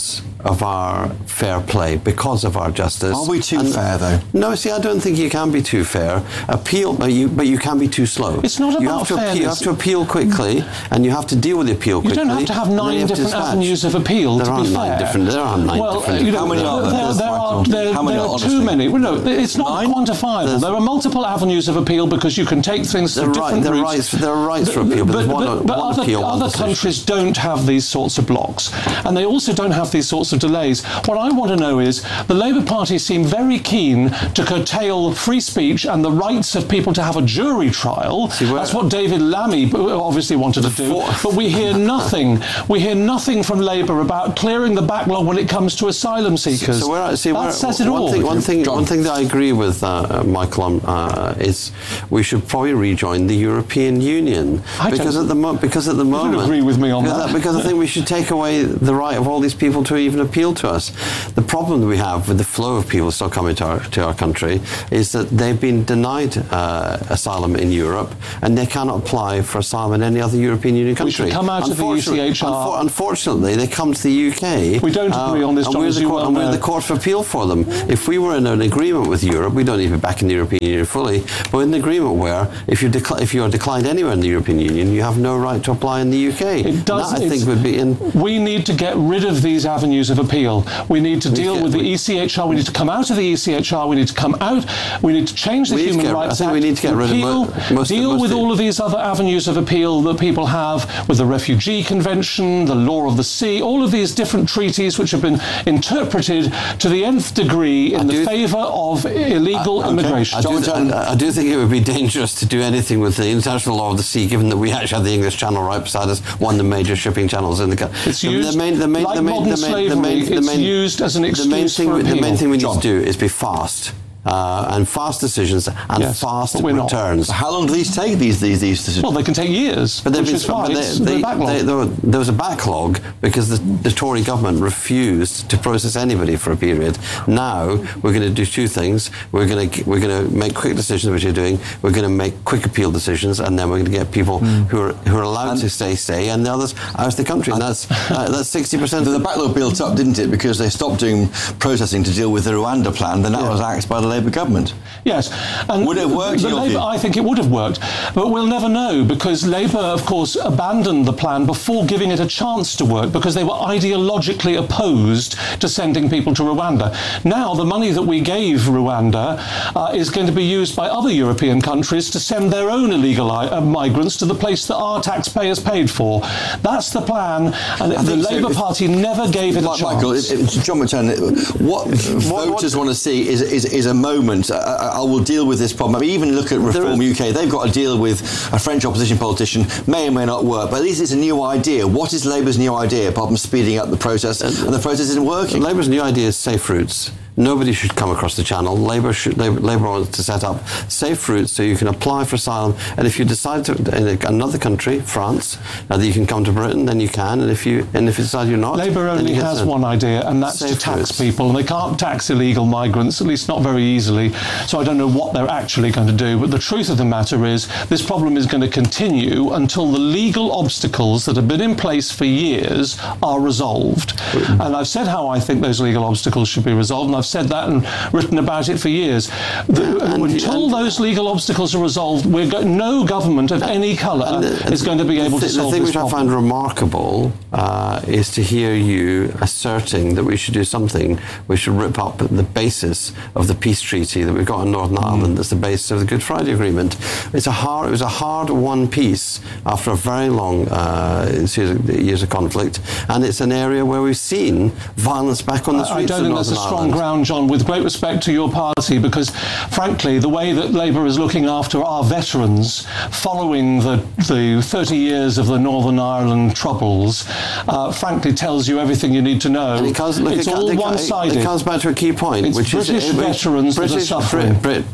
[SPEAKER 24] of our fair play, because of our justice.
[SPEAKER 16] Are we too
[SPEAKER 24] and,
[SPEAKER 16] fair, though?
[SPEAKER 24] No, see, I don't think you can be too fair. Appeal, but you but you can be too slow.
[SPEAKER 8] It's not
[SPEAKER 24] you
[SPEAKER 8] about
[SPEAKER 24] have to
[SPEAKER 8] fairness.
[SPEAKER 24] Appeal, you have to appeal quickly, and you have to deal with the appeal quickly.
[SPEAKER 8] You don't have to have nine
[SPEAKER 24] have
[SPEAKER 8] different
[SPEAKER 24] dispatch.
[SPEAKER 8] avenues of appeal
[SPEAKER 24] there
[SPEAKER 8] to
[SPEAKER 24] are
[SPEAKER 8] be
[SPEAKER 24] nine
[SPEAKER 8] fair.
[SPEAKER 24] Different, there are nine
[SPEAKER 8] well,
[SPEAKER 24] different.
[SPEAKER 8] You know,
[SPEAKER 16] How many are there?
[SPEAKER 8] There, there are, there,
[SPEAKER 16] How many
[SPEAKER 8] there
[SPEAKER 16] are
[SPEAKER 8] are
[SPEAKER 16] honestly?
[SPEAKER 8] too many. Well, no, it's not
[SPEAKER 16] Nine?
[SPEAKER 8] quantifiable.
[SPEAKER 24] There's,
[SPEAKER 8] there are multiple avenues of appeal because you can take things
[SPEAKER 24] there
[SPEAKER 8] to
[SPEAKER 24] are
[SPEAKER 8] different
[SPEAKER 24] right, there are
[SPEAKER 8] routes.
[SPEAKER 24] rights, there are rights for appeal, but,
[SPEAKER 8] but,
[SPEAKER 24] there's one,
[SPEAKER 8] but, but
[SPEAKER 24] one
[SPEAKER 8] other,
[SPEAKER 24] appeal, one
[SPEAKER 8] other
[SPEAKER 24] decision.
[SPEAKER 8] countries don't have these sorts of blocks, and they also don't have these sorts of delays. What I want to know is the Labour Party seem very keen to curtail free speech and the rights of people to have a jury trial. See, that's what David Lammy obviously wanted to do. But we hear nothing. We hear nothing from Labour about clearing the backlog when it comes to asylum seekers.
[SPEAKER 24] So we're, see,
[SPEAKER 8] that
[SPEAKER 24] we're,
[SPEAKER 8] says it
[SPEAKER 24] one
[SPEAKER 8] all.
[SPEAKER 24] Thing, one thing, one thing that I agree with uh, Michael uh, is we should probably rejoin the European Union
[SPEAKER 8] I
[SPEAKER 24] because
[SPEAKER 8] don't,
[SPEAKER 24] at the mo- because at the moment
[SPEAKER 8] agree with me on
[SPEAKER 24] because,
[SPEAKER 8] that.
[SPEAKER 24] because I think we should take away the right of all these people to even appeal to us. The problem that we have with the flow of people still coming to our to our country is that they've been denied uh, asylum in Europe and they cannot apply for asylum in any other European Union country.
[SPEAKER 8] We should come out of the E C H R.
[SPEAKER 24] Unfor- unfortunately, they come to the U K.
[SPEAKER 8] We don't agree
[SPEAKER 24] uh,
[SPEAKER 8] on this,
[SPEAKER 24] and
[SPEAKER 8] John,
[SPEAKER 24] we're
[SPEAKER 8] as
[SPEAKER 24] the
[SPEAKER 8] you
[SPEAKER 24] court,
[SPEAKER 8] well
[SPEAKER 24] and we're
[SPEAKER 8] know.
[SPEAKER 24] the Court of Appeal for them. If we were in an agreement with Europe, we don't need to be back in the European Union fully, but in an agreement where if you decli- if you are declined anywhere in the European Union, you have no right to apply in the U K.
[SPEAKER 8] It does.
[SPEAKER 24] That, I think, would be in.
[SPEAKER 8] We need to get rid of these avenues of appeal. We need to deal
[SPEAKER 24] get-
[SPEAKER 8] with the
[SPEAKER 24] we-
[SPEAKER 8] E C H R. We need to come out of the E C H R. We need to come out. We need to change the
[SPEAKER 24] We need to
[SPEAKER 8] Human
[SPEAKER 24] get- I
[SPEAKER 8] Rights
[SPEAKER 24] think
[SPEAKER 8] Act.
[SPEAKER 24] we need to get rid of
[SPEAKER 8] appeal,
[SPEAKER 24] mo- most-
[SPEAKER 8] deal
[SPEAKER 24] most
[SPEAKER 8] with
[SPEAKER 24] of-
[SPEAKER 8] all of these other avenues of appeal that people have with the Refugee Convention, the Law of the Sea, all of these different treaties which have been interpreted to the nth degree in the favour of illegal
[SPEAKER 24] Uh, okay.
[SPEAKER 8] immigration.
[SPEAKER 24] I do, I, I do think it would be dangerous to do anything with the international law of the sea, given that we actually have the English Channel right beside us, one of the major shipping channels in the country.
[SPEAKER 8] It's used like modern slavery, it's used as an
[SPEAKER 24] the main
[SPEAKER 8] excuse
[SPEAKER 24] thing,
[SPEAKER 8] for
[SPEAKER 24] we- The main
[SPEAKER 8] appeal.
[SPEAKER 24] thing we need
[SPEAKER 8] John.
[SPEAKER 24] to do is be fast. Uh, and fast decisions and
[SPEAKER 8] Yes,
[SPEAKER 24] fast
[SPEAKER 8] but we're not.
[SPEAKER 24] returns.
[SPEAKER 16] How long do these take, these these, these decisions?
[SPEAKER 8] Well, they can take years,
[SPEAKER 24] But they've
[SPEAKER 8] which
[SPEAKER 24] been-
[SPEAKER 8] is fine.
[SPEAKER 24] but
[SPEAKER 8] It's
[SPEAKER 24] they-
[SPEAKER 8] the
[SPEAKER 24] they-
[SPEAKER 8] backlog.
[SPEAKER 24] they- there, were- there was a backlog because the, the Tory government refused to process anybody for a period. Now we're going to do two things. We're going to we're going to make quick decisions, which you're doing. We're going to make quick appeal decisions, and then we're going to get people
[SPEAKER 16] Mm.
[SPEAKER 24] who are who are allowed to stay stay, and the others out of the country. And that's uh, that's sixty percent.
[SPEAKER 16] The backlog built up, didn't it? Because they stopped doing processing to deal with the Rwanda plan. Then that
[SPEAKER 24] Yeah.
[SPEAKER 16] was axed by the Labour government.
[SPEAKER 8] Yes. And
[SPEAKER 16] Would it have worked,
[SPEAKER 8] the
[SPEAKER 16] in your
[SPEAKER 8] Labour,
[SPEAKER 16] view?
[SPEAKER 8] I think it would have worked. But we'll never know because Labour, of course, abandoned the plan before giving it a chance to work because they were ideologically opposed to sending people to Rwanda. Now, the money that we gave Rwanda uh, is going to be used by other European countries to send their own illegal uh, migrants to the place that our taxpayers paid for. That's the plan, and the
[SPEAKER 16] think so.
[SPEAKER 8] Labour
[SPEAKER 16] If-
[SPEAKER 8] Party never gave it a
[SPEAKER 16] Like
[SPEAKER 8] chance.
[SPEAKER 16] Michael, it, it, John McTernan, what voters want to see is, is, is a moment. I, I will deal with this problem. I mean, even look at Reform U K. They've got to deal with a French opposition politician. May or may not work, but at least it's a new idea. What is Labour's new idea apart from speeding up the process? And the process isn't working.
[SPEAKER 24] Labour's new idea is safe routes. Nobody should come across the channel. Labour should, Labour, Labour wants to set up safe routes so you can apply for asylum. And if you decide to in another country, France, uh, that you can come to Britain, then you can. And if you and if you decide you're not,
[SPEAKER 8] Labour
[SPEAKER 24] then
[SPEAKER 8] only
[SPEAKER 24] you get
[SPEAKER 8] has
[SPEAKER 24] sent.
[SPEAKER 8] one idea, and that's to
[SPEAKER 24] Safe
[SPEAKER 8] tax
[SPEAKER 24] routes.
[SPEAKER 8] people, and they can't tax illegal migrants, at least not very easily. So I don't know what they're actually going to do. But the truth of the matter is, this problem is going to continue until the legal obstacles that have been in place for years are resolved. And I've said how I think those legal obstacles should be resolved, and I've said that and written about it for years. The, until those legal obstacles are resolved, we're go- no government of any colour is going to be able
[SPEAKER 24] the,
[SPEAKER 8] to solve
[SPEAKER 24] the thing
[SPEAKER 8] this
[SPEAKER 24] which
[SPEAKER 8] problem.
[SPEAKER 24] I find remarkable uh, is to hear you asserting that we should do something. We should rip up the basis of the peace treaty that we've got in Northern
[SPEAKER 8] Mm.
[SPEAKER 24] Ireland. That's the basis of the Good Friday Agreement. It's a hard. It was a hard-won peace after a very long uh, series of years of conflict, and it's an area where we've seen violence back on the
[SPEAKER 8] I
[SPEAKER 24] streets
[SPEAKER 8] don't
[SPEAKER 24] of
[SPEAKER 8] think
[SPEAKER 24] Northern
[SPEAKER 8] that's a strong
[SPEAKER 24] Ireland.
[SPEAKER 8] ground, John, with great respect to your party, because frankly, the way that Labour is looking after our veterans following the, the thirty years of the Northern Ireland Troubles, uh, frankly tells you everything you need to know.
[SPEAKER 24] And it comes, look,
[SPEAKER 8] it's
[SPEAKER 24] it,
[SPEAKER 8] all
[SPEAKER 24] it,
[SPEAKER 8] one-sided.
[SPEAKER 24] It comes back to a key point,
[SPEAKER 8] It's
[SPEAKER 24] which
[SPEAKER 8] British
[SPEAKER 24] is
[SPEAKER 8] veterans that are
[SPEAKER 24] British,
[SPEAKER 8] suffering.
[SPEAKER 24] Brit, Brit,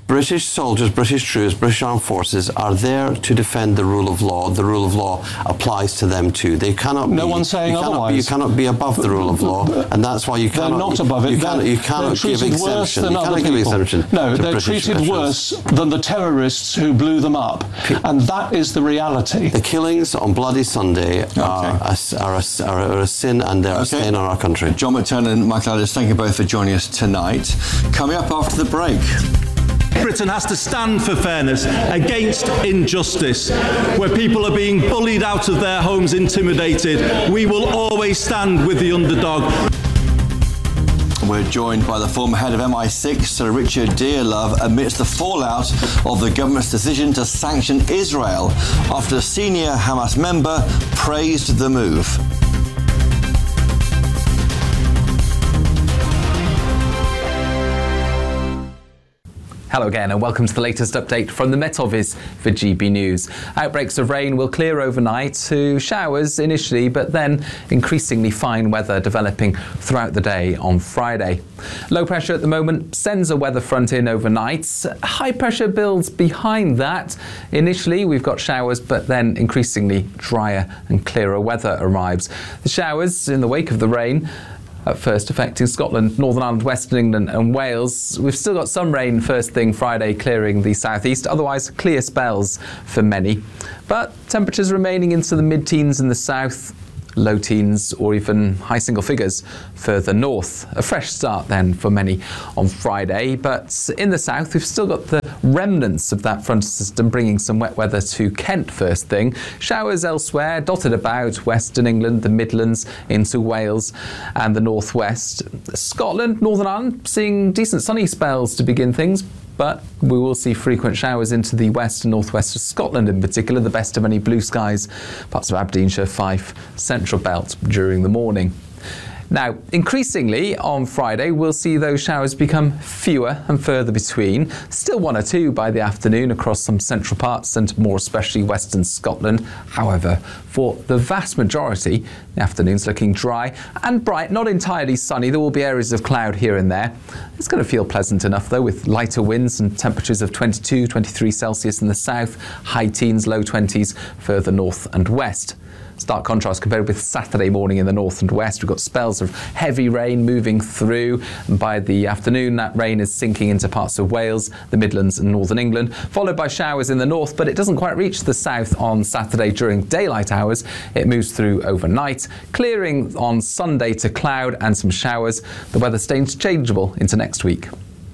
[SPEAKER 24] British soldiers, British troops, British armed forces are there to defend the rule of law. The rule of law applies to them too. They cannot.
[SPEAKER 8] No
[SPEAKER 24] be,
[SPEAKER 8] one's saying
[SPEAKER 24] you cannot
[SPEAKER 8] otherwise.
[SPEAKER 24] Be, you cannot be above the rule of law, and that's why you
[SPEAKER 8] They're
[SPEAKER 24] cannot.
[SPEAKER 8] not above it.
[SPEAKER 24] You cannot, you cannot
[SPEAKER 8] they're
[SPEAKER 24] give
[SPEAKER 8] treated worse
[SPEAKER 24] exemption.
[SPEAKER 8] than
[SPEAKER 24] You
[SPEAKER 8] other
[SPEAKER 24] cannot give
[SPEAKER 8] people.
[SPEAKER 24] exemption.
[SPEAKER 8] No,
[SPEAKER 24] to
[SPEAKER 8] they're
[SPEAKER 24] British
[SPEAKER 8] treated
[SPEAKER 24] veterans.
[SPEAKER 8] worse than the terrorists who blew them up, and that is the reality.
[SPEAKER 24] The killings on Bloody Sunday okay. are, a, are, a, are a sin, and they're okay. a stain on our country.
[SPEAKER 16] John McTurnan and Michael Addis, thank you both for joining us tonight. Coming up after the break.
[SPEAKER 18] Britain has to stand for fairness against injustice. Where people are being bullied out of their homes, intimidated, we will always stand with the underdog.
[SPEAKER 16] We're joined by the former head of M I six, Sir Richard Dearlove, amidst the fallout of the government's decision to sanction Israel after a senior Hamas member praised the move.
[SPEAKER 12] Hello again and welcome to the latest update from the Met Office for G B News. Outbreaks of rain will clear overnight to showers initially, but then increasingly fine weather developing throughout the day on Friday. Low pressure at the moment sends a weather front in overnight. High pressure builds behind that. Initially we've got showers, but then increasingly drier and clearer weather arrives. The showers in the wake of the rain at first affecting Scotland, Northern Ireland, Western England and Wales. We've still got some rain first thing Friday clearing the southeast, otherwise clear spells for many. But temperatures remaining into the mid-teens in the south, low teens or even high single figures further north. A fresh start then for many on Friday, but in the south we've still got the remnants of that frontal system bringing some wet weather to Kent first thing. Showers elsewhere dotted about Western England, the Midlands into Wales and the northwest. Scotland, Northern Ireland seeing decent sunny spells to begin things, but we will see frequent showers into the west and northwest of Scotland in particular, the best of any blue skies, parts of Aberdeenshire, Fife, Central Belt during the morning. Now, increasingly on Friday, we'll see those showers become fewer and further between. Still one or two by the afternoon across some central parts and more especially western Scotland. However, for the vast majority, the afternoon's looking dry and bright, not entirely sunny. There will be areas of cloud here and there. It's going to feel pleasant enough though, with lighter winds and temperatures of twenty-two, twenty-three Celsius in the south, high teens, low twenties further north and west. Stark contrast compared with Saturday morning in the north and west. We've got spells of heavy rain moving through, and by the afternoon that rain is sinking into parts of Wales, the Midlands and northern England, followed by showers in the north, but it doesn't quite reach the south on Saturday during daylight hours. It moves through overnight, clearing on Sunday to cloud and some showers. The weather stays changeable into next week.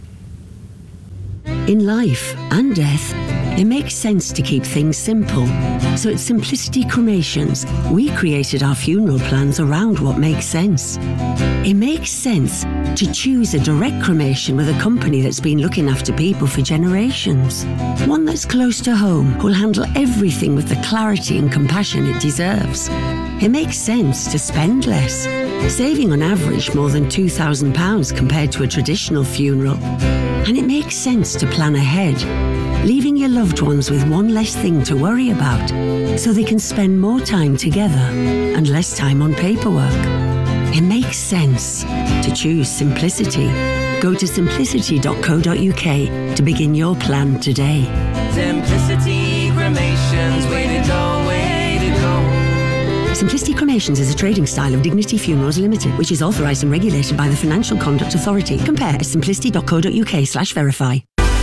[SPEAKER 6] In life and death, it makes sense to keep things simple. So at Simplicity Cremations, we created our funeral plans around what makes sense. It makes sense to choose a direct cremation with a company that's been looking after people for generations. One that's close to home, who'll handle everything with the clarity and compassion it deserves. It makes sense to spend less, saving on average more than two thousand pounds compared to a traditional funeral. And it makes sense to plan ahead, leaving your loved ones with one less thing to worry about, so they can spend more time together and less time on paperwork. It makes sense to choose simplicity. Go to simplicity dot co dot uk to begin your plan today.
[SPEAKER 7] Simplicity Cremations, way to go, way to go.
[SPEAKER 6] Simplicity Cremations is a trading style of Dignity Funerals Limited, which is authorised and regulated by the Financial Conduct Authority. Compare at simplicity dot co dot uk slash verify.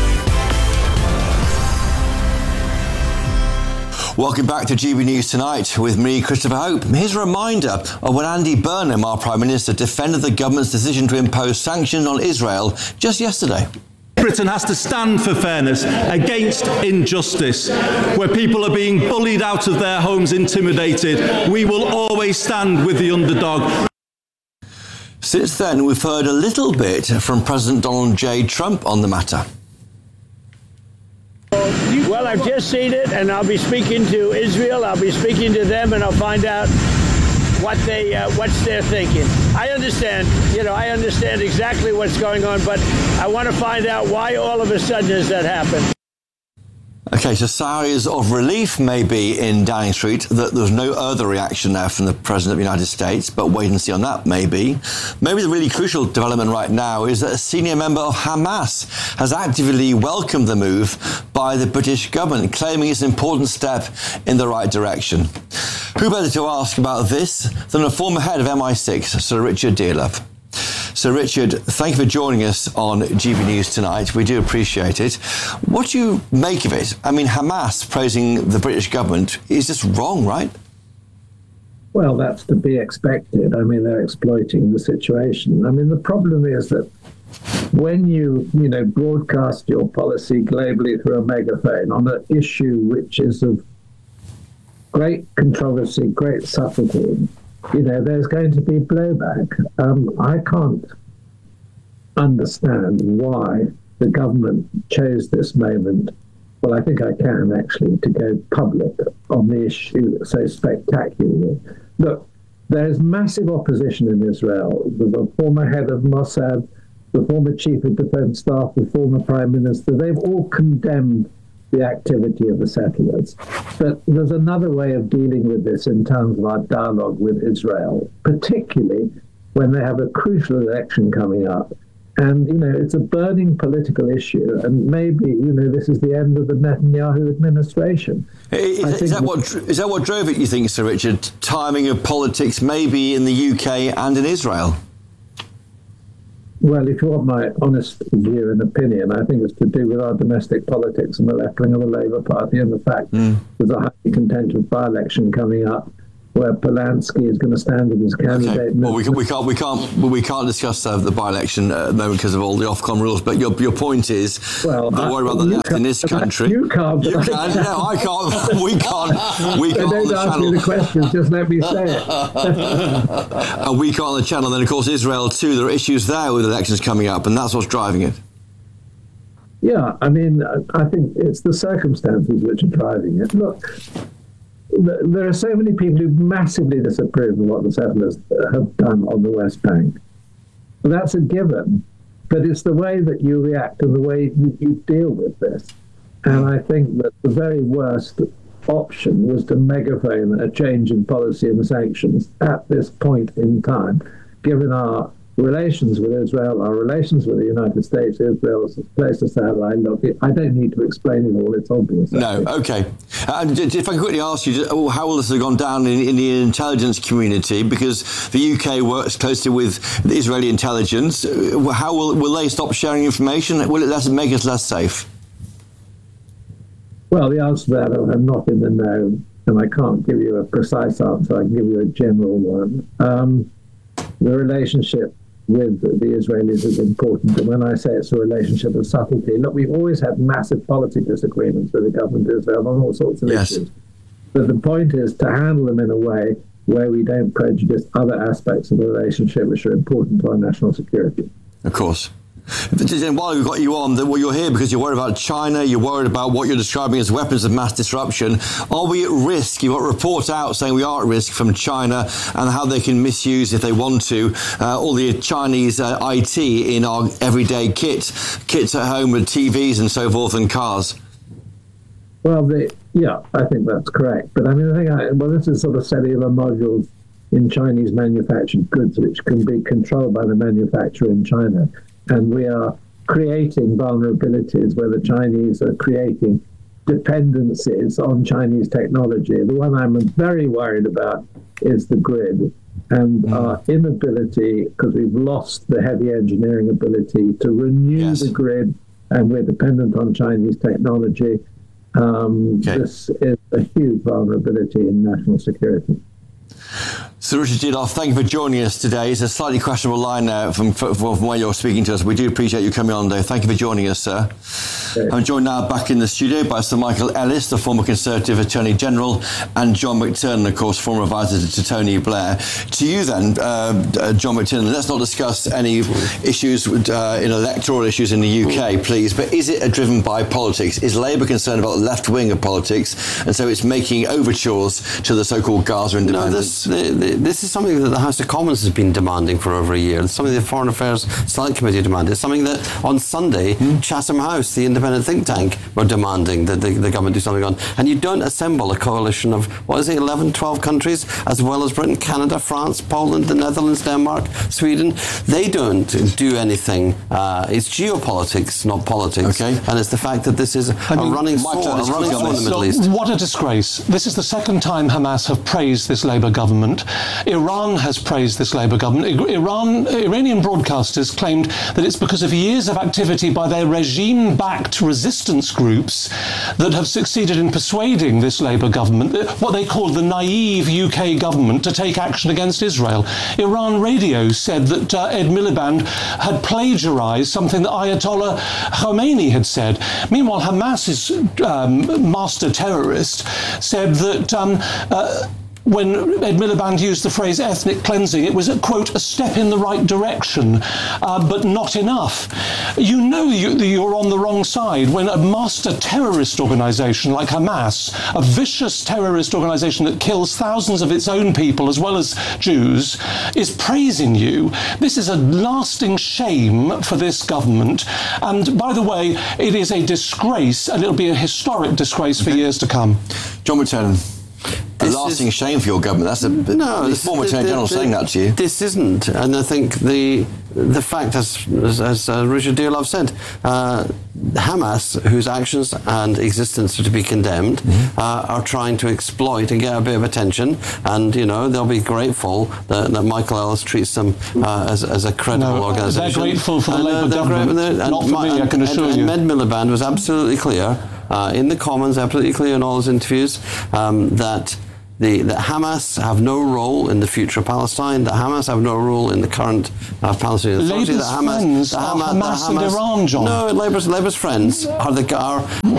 [SPEAKER 16] Welcome back to G B News Tonight with me, Christopher Hope. Here's a reminder of when Andy Burnham, our Prime Minister, defended the government's decision to impose sanctions on Israel just yesterday.
[SPEAKER 18] Britain has to stand for fairness against injustice. Where people are being bullied out of their homes, intimidated, we will always stand with the underdog.
[SPEAKER 16] Since then, we've heard a little bit from President Donald J. Trump on the matter.
[SPEAKER 10] Well, I've just seen it, and I'll be speaking to Israel. I'll be speaking to them, and I'll find out what they, uh, what's their thinking. I understand, you know, I understand exactly what's going on, but I want to find out why all of a sudden has that happened.
[SPEAKER 16] Okay, so sighs of relief maybe in Downing Street that there's no other reaction now from the President of the United States, but wait and see on that maybe. Maybe the really crucial development right now is that a senior member of Hamas has actively welcomed the move by the British government, claiming it's an important step in the right direction. Who better to ask about this than a former head of M I six, Sir Richard Dearlove? So, Richard, thank you for joining us on G B News tonight. We do appreciate it. What do you make of it? I mean, Hamas praising the British government is just wrong, right?
[SPEAKER 11] Well, that's to be expected. I mean, they're exploiting the situation. I mean, the problem is that when you, you know, broadcast your policy globally through a megaphone on an issue which is of great controversy, great subtlety, you know, there's going to be blowback. Um, I can't understand why the government chose this moment. Well, I think I can, actually, to go public on the issue so spectacularly. Look, there's massive opposition in Israel. The former head of Mossad, the former chief of defense staff, the former prime minister, they've all condemned the activity of the settlers. But there's another way of dealing with this in terms of our dialogue with Israel, particularly when they have a crucial election coming up. And, you know, it's a burning political issue, and maybe, you know, this is the end of the Netanyahu administration.
[SPEAKER 16] Is, is, that what, is that what drove it, you think, Sir Richard? Timing of politics maybe in the U K and in Israel?
[SPEAKER 11] Well, if you want my honest view and opinion, I think it's to do with our domestic politics and the left wing of the Labour Party and the fact mm. there's a highly contentious by-election coming up where Polanski is going to stand as his candidate.
[SPEAKER 16] Okay. Well, we, can, we can't, we can't, we can't discuss uh, the by-election uh, at the moment because of all the Ofcom rules. But your your point is,
[SPEAKER 11] well,
[SPEAKER 16] don't worry about the left in this country.
[SPEAKER 11] You can't.
[SPEAKER 16] You can. No, I can't. We can't. We can't.
[SPEAKER 11] Don't ask me the questions. Just let me say it.
[SPEAKER 16] And we can't on the channel. Then, of course, Israel too. There are issues there with elections coming up, and that's what's driving it.
[SPEAKER 11] Yeah, I mean, I think it's the circumstances which are driving it. Look. There are so many people who massively disapprove of what the settlers have done on the West Bank. That's a given, but it's the way that you react and the way that you deal with this. And I think that the very worst option was to megaphone a change in policy and sanctions at this point in time, given our relations with Israel, our relations with the United States. Israel is a place to satellite. Look, I don't need to explain it all. It's obvious.
[SPEAKER 16] No, okay. Uh, if I can quickly ask you, how will this have gone down in, in the intelligence community? Because the U K works closely with the Israeli intelligence. How will will they stop sharing information? Will it less, make us less safe?
[SPEAKER 11] Well, the answer to that, I'm not in the know, and I can't give you a precise answer. I can give you a general one. Um, the relationship with the Israelis is important. And when I say it's a relationship of subtlety, look, we've always had massive policy disagreements with the government of Israel on all sorts of yes. issues. But the point is to handle them in a way where we don't prejudice other aspects of the relationship which are important to our national security.
[SPEAKER 16] Of course. And while we've got you on, well, you're here because you're worried about China, you're worried about what you're describing as weapons of mass disruption. Are we at risk? You've got reports out saying we are at risk from China and how they can misuse, if they want to, uh, all the Chinese uh, I T in our everyday kit, kits at home with T Vs and so forth and cars.
[SPEAKER 11] Well, the, yeah, I think that's correct. But I mean, the thing, I, well, this is sort of cellular modules in Chinese manufactured goods, which can be controlled by the manufacturer in China. And we are creating vulnerabilities where the Chinese are creating dependencies on Chinese technology. The one I'm very worried about is the grid and our inability, because we've lost the heavy engineering ability to renew yes. the grid, and we're dependent on Chinese technology. Um, okay. This is a huge vulnerability in national security.
[SPEAKER 16] Sir Richard Dearlove, thank you for joining us today. It's a slightly questionable line now from, from, from where you're speaking to us. We do appreciate you coming on today. Thank you for joining us, sir. Okay. I'm joined now back in the studio by Sir Michael Ellis, the former Conservative Attorney General, and John McTernan, of course, former advisor to, to Tony Blair. To you then, uh, John McTernan, let's not discuss any issues uh, in electoral issues in the U K, please, but is it driven by politics? Is Labour concerned about the left wing of politics, and so it's making overtures to the so-called Gaza independence?
[SPEAKER 24] No, this, the, the, this is something that the House of Commons has been demanding for over a year. It's something the Foreign Affairs Select Committee demanded. It's something that on Sunday, mm. Chatham House, the independent think tank, were demanding that the, the government do something on. And you don't assemble a coalition of, what is it, eleven, twelve countries, as well as Britain, Canada, France, Poland, the Netherlands, Denmark, Sweden. They don't do anything. Uh, it's geopolitics, not politics. Okay. And it's the fact that this is
[SPEAKER 8] I
[SPEAKER 24] a
[SPEAKER 8] mean,
[SPEAKER 24] running sword, a running sword in the Middle East.
[SPEAKER 8] What a disgrace. This is the second time Hamas have praised this Labour government. Iran has praised this Labour government. Iran, Iranian broadcasters claimed that it's because of years of activity by their regime-backed resistance groups that have succeeded in persuading this Labour government, what they called the naive U K government, to take action against Israel. Iran radio said that uh, Ed Miliband had plagiarised something that Ayatollah Khomeini had said. Meanwhile, Hamas's um, master terrorist said that um, uh, when Ed Miliband used the phrase ethnic cleansing, it was, a, quote, a step in the right direction, uh, but not enough. You know you, you're on the wrong side when a master terrorist organisation like Hamas, a vicious terrorist organisation that kills thousands of its own people as well as Jews, is praising you. This is a lasting shame for this government. And by the way, it is a disgrace, and it'll be a historic disgrace for years to come.
[SPEAKER 16] John McTernan. A lasting is, shame for your government. That's a
[SPEAKER 24] no.
[SPEAKER 16] The former Attorney General saying that to you.
[SPEAKER 24] This isn't, and I think the the fact, as as, as uh, Richard Dearlove said, uh, Hamas, whose actions and existence are to be condemned, mm-hmm. uh, are trying to exploit and get a bit of attention. And you know they'll be grateful that, that Michael Ellis treats them uh, as as a credible
[SPEAKER 8] no,
[SPEAKER 24] organisation.
[SPEAKER 8] They're grateful for the
[SPEAKER 24] and,
[SPEAKER 8] Labour
[SPEAKER 24] uh,
[SPEAKER 8] government.
[SPEAKER 24] And,
[SPEAKER 8] not for me, I can assure
[SPEAKER 24] and,
[SPEAKER 8] you.
[SPEAKER 24] And Ed Miliband was absolutely clear uh, in the Commons, absolutely clear in all his interviews um, that. The, that Hamas have no role in the future of Palestine, that Hamas have no role in the current uh, Palestinian Authority.
[SPEAKER 8] Labour's
[SPEAKER 24] that Hamas,
[SPEAKER 8] friends
[SPEAKER 24] that
[SPEAKER 8] are
[SPEAKER 24] Hamas,
[SPEAKER 8] Hamas,
[SPEAKER 24] that
[SPEAKER 8] and
[SPEAKER 24] Hamas,
[SPEAKER 8] Iran, John.
[SPEAKER 24] No, Labour's, Labour's friends are, the, are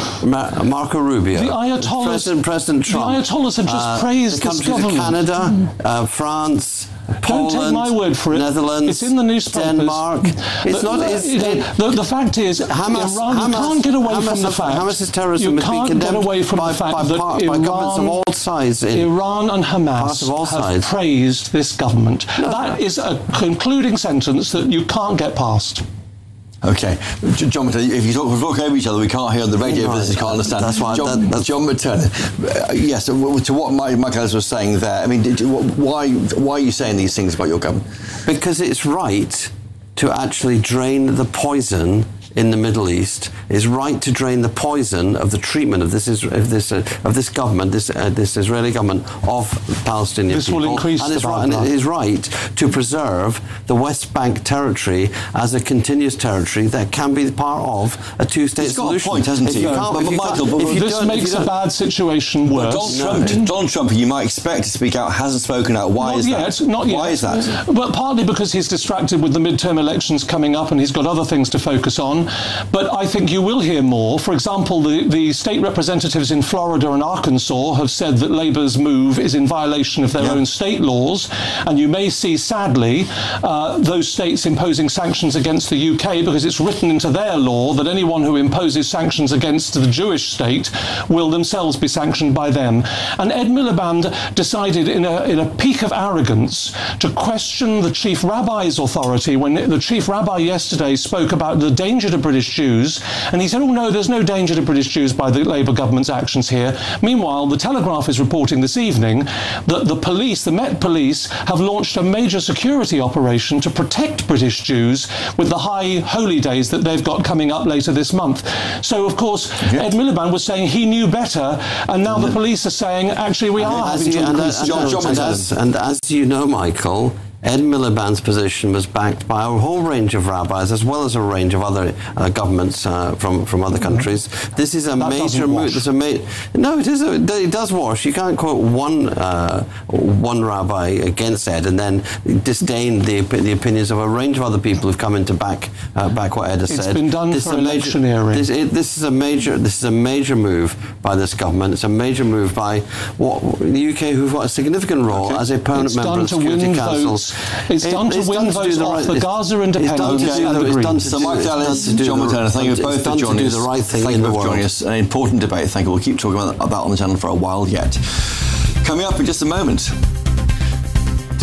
[SPEAKER 24] Marco Rubio,
[SPEAKER 8] the Ayatollahs,
[SPEAKER 24] President, President Trump.
[SPEAKER 8] The Ayatollahs have just
[SPEAKER 24] uh,
[SPEAKER 8] praised
[SPEAKER 24] the
[SPEAKER 8] this
[SPEAKER 24] countries
[SPEAKER 8] government.
[SPEAKER 24] of Canada, uh, France, Poland,
[SPEAKER 8] don't take my word for it.
[SPEAKER 24] Netherlands,
[SPEAKER 8] it's in the newspapers.
[SPEAKER 24] Denmark. It's
[SPEAKER 8] the,
[SPEAKER 24] not. It's,
[SPEAKER 8] it,
[SPEAKER 24] it,
[SPEAKER 8] the, the fact is,
[SPEAKER 24] Hamas,
[SPEAKER 8] Iran,
[SPEAKER 24] Hamas,
[SPEAKER 8] you can't get away
[SPEAKER 24] Hamas
[SPEAKER 8] from the
[SPEAKER 24] has,
[SPEAKER 8] fact.
[SPEAKER 24] Hamas's terrorism
[SPEAKER 8] you
[SPEAKER 24] has been
[SPEAKER 8] can't
[SPEAKER 24] condemned
[SPEAKER 8] get away from
[SPEAKER 24] by,
[SPEAKER 8] the fact
[SPEAKER 24] by,
[SPEAKER 8] that
[SPEAKER 24] by,
[SPEAKER 8] Iran,
[SPEAKER 24] by governments of all sides. In,
[SPEAKER 8] Iran and Hamas
[SPEAKER 24] of all
[SPEAKER 8] have
[SPEAKER 24] sides.
[SPEAKER 8] praised this government.
[SPEAKER 24] No.
[SPEAKER 8] That is a concluding sentence that you can't get past.
[SPEAKER 16] Okay, John McTernan, if you talk, talk over each other, we can't hear on the radio, no, listeners can't understand.
[SPEAKER 24] That's why.
[SPEAKER 16] John,
[SPEAKER 24] that, that's
[SPEAKER 16] John McTernan, uh, yes, to what Michael Ellis was saying there, I mean, did you, why, why are you saying these things about your government?
[SPEAKER 24] Because it's right to actually drain the poison in the Middle East. Is right to drain the poison of the treatment of this of this uh, of this government, this uh, this Israeli government of Palestinian
[SPEAKER 8] this
[SPEAKER 24] people.
[SPEAKER 8] This will increase
[SPEAKER 24] and
[SPEAKER 8] the
[SPEAKER 24] it's right, and it is right to preserve the West Bank territory as a continuous territory that can be part of a two-state
[SPEAKER 16] He's got
[SPEAKER 24] solution.
[SPEAKER 16] a point, hasn't he?
[SPEAKER 24] But,
[SPEAKER 16] but, but Michael, but,
[SPEAKER 8] if this makes a bad situation worse.
[SPEAKER 16] Donald Trump,
[SPEAKER 8] no.
[SPEAKER 16] Donald Trump, you might expect to speak out, hasn't spoken out. Why
[SPEAKER 8] not
[SPEAKER 16] is
[SPEAKER 8] yet,
[SPEAKER 16] that?
[SPEAKER 8] Not yet.
[SPEAKER 16] Why is that?
[SPEAKER 8] Well, partly because he's distracted with the midterm elections coming up and he's got other things to focus on. But I think you will hear more. For example, the, the state representatives in Florida and Arkansas have said that Labour's move is in violation of their yeah. own state laws. And you may see, sadly, uh, those states imposing sanctions against the U K because it's written into their law that anyone who imposes sanctions against the Jewish state will themselves be sanctioned by them. And Ed Miliband decided in a, in a peak of arrogance to question the chief rabbi's authority when the chief rabbi yesterday spoke about the danger to British Jews. And he said, oh no, there's no danger to British Jews by the Labour government's actions here. Meanwhile, the Telegraph is reporting this evening that the police, the Met Police, have launched a major security operation to protect British Jews with the high holy days that they've got coming up later this month. So, of course, yeah. Ed Miliband was saying he knew better, and now the police are saying, actually, we are
[SPEAKER 24] as
[SPEAKER 8] having
[SPEAKER 24] you,
[SPEAKER 8] to
[SPEAKER 24] and,
[SPEAKER 8] increase...
[SPEAKER 24] and, and, and, and, as, and as you know, Michael, Ed Miliband's position was backed by a whole range of rabbis, as well as a range of other uh, governments uh, from from other countries. This is a
[SPEAKER 8] that
[SPEAKER 24] major move. There's a ma- no, it is. A, it does wash. You can't quote one uh, one rabbi against Ed and then disdain the the opinions of a range of other people who've come in to back uh, back what Ed has
[SPEAKER 8] it's
[SPEAKER 24] said.
[SPEAKER 8] It's been done
[SPEAKER 24] this
[SPEAKER 8] for electioneering.
[SPEAKER 24] This, it, this is a major. This is a major move by this government. It's a major move by what the U K, who've got a significant role okay. as a permanent
[SPEAKER 8] it's
[SPEAKER 24] member of the Security Council.
[SPEAKER 8] It's
[SPEAKER 24] it,
[SPEAKER 8] done to
[SPEAKER 24] it's
[SPEAKER 8] win
[SPEAKER 24] done
[SPEAKER 8] votes
[SPEAKER 24] to
[SPEAKER 8] off
[SPEAKER 24] right,
[SPEAKER 8] the Gaza independence
[SPEAKER 24] it's
[SPEAKER 8] and the Greens.
[SPEAKER 16] So Mike Ellis, John McTernan, thank you both for joining us.
[SPEAKER 24] The right thing
[SPEAKER 16] thank
[SPEAKER 24] in
[SPEAKER 16] you
[SPEAKER 24] the
[SPEAKER 16] both for joining us. An important debate. Thank you. We'll keep talking about, about on the channel for a while yet. Coming up in just a moment.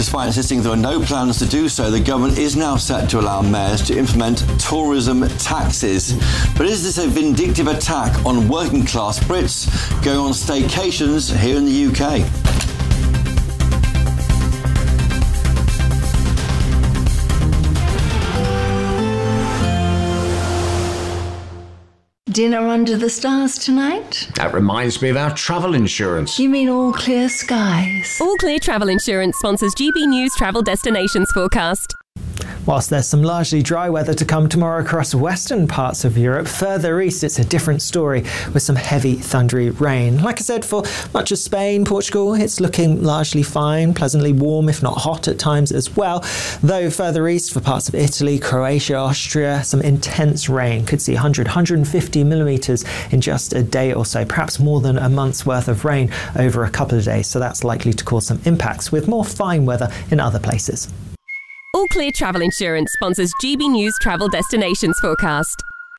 [SPEAKER 16] Despite insisting there are no plans to do so, the government is now set to allow mayors to implement tourism taxes. But is this a vindictive attack on working class Brits going on staycations here in the U K?
[SPEAKER 1] Dinner under the stars tonight?
[SPEAKER 13] That reminds me of our travel insurance.
[SPEAKER 1] You mean All Clear Skies?
[SPEAKER 14] All Clear Travel Insurance sponsors G B News Travel Destinations Forecast.
[SPEAKER 15] Whilst there's some largely dry weather to come tomorrow across western parts of Europe, further east it's a different story with some heavy thundery rain. Like I said, for much of Spain, Portugal, it's looking largely fine, pleasantly warm if not hot at times as well. Though further east for parts of Italy, Croatia, Austria, some intense rain. Could see one hundred, one hundred fifty millimetres in just a day or so, perhaps more than a month's worth of rain over a couple of days. So that's likely to cause some impacts with more fine weather in other places.
[SPEAKER 14] All Clear Travel Insurance sponsors G B News Travel Destinations Forecast.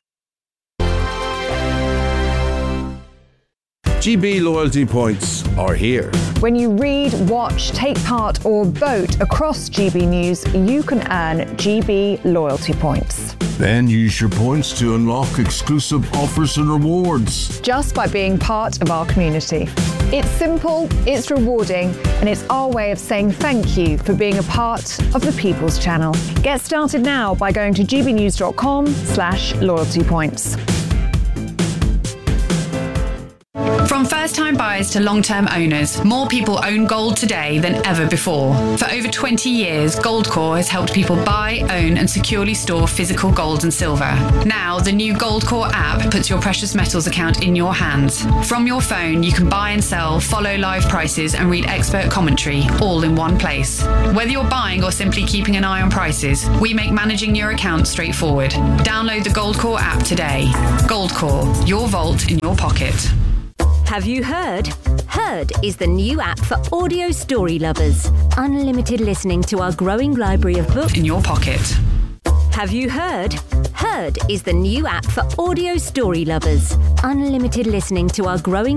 [SPEAKER 25] G B loyalty points are here.
[SPEAKER 26] When you read, watch, take part or vote across G B News, you can earn G B loyalty points.
[SPEAKER 25] Then use your points to unlock exclusive offers and rewards.
[SPEAKER 26] Just by being part of our community. It's simple, it's rewarding, and it's our way of saying thank you for being a part of the People's Channel. Get started now by going to gbnews.com slash loyalty points.
[SPEAKER 27] From first-time buyers to long-term owners, more people own gold today than ever before. For over twenty years, Goldcore has helped people buy, own and securely store physical gold and silver. Now, the new Goldcore app puts your precious metals account in your hands. From your phone, you can buy and sell, follow live prices and read expert commentary, all in one place. Whether you're buying or simply keeping an eye on prices, we make managing your account straightforward. Download the Goldcore app today. Goldcore, your vault in your pocket.
[SPEAKER 9] Have you heard? Heard is the new app for audio story lovers. Unlimited listening to our growing library of books
[SPEAKER 27] in your pocket.
[SPEAKER 9] Have you heard? Heard is the new app for audio story lovers. Unlimited listening to our growing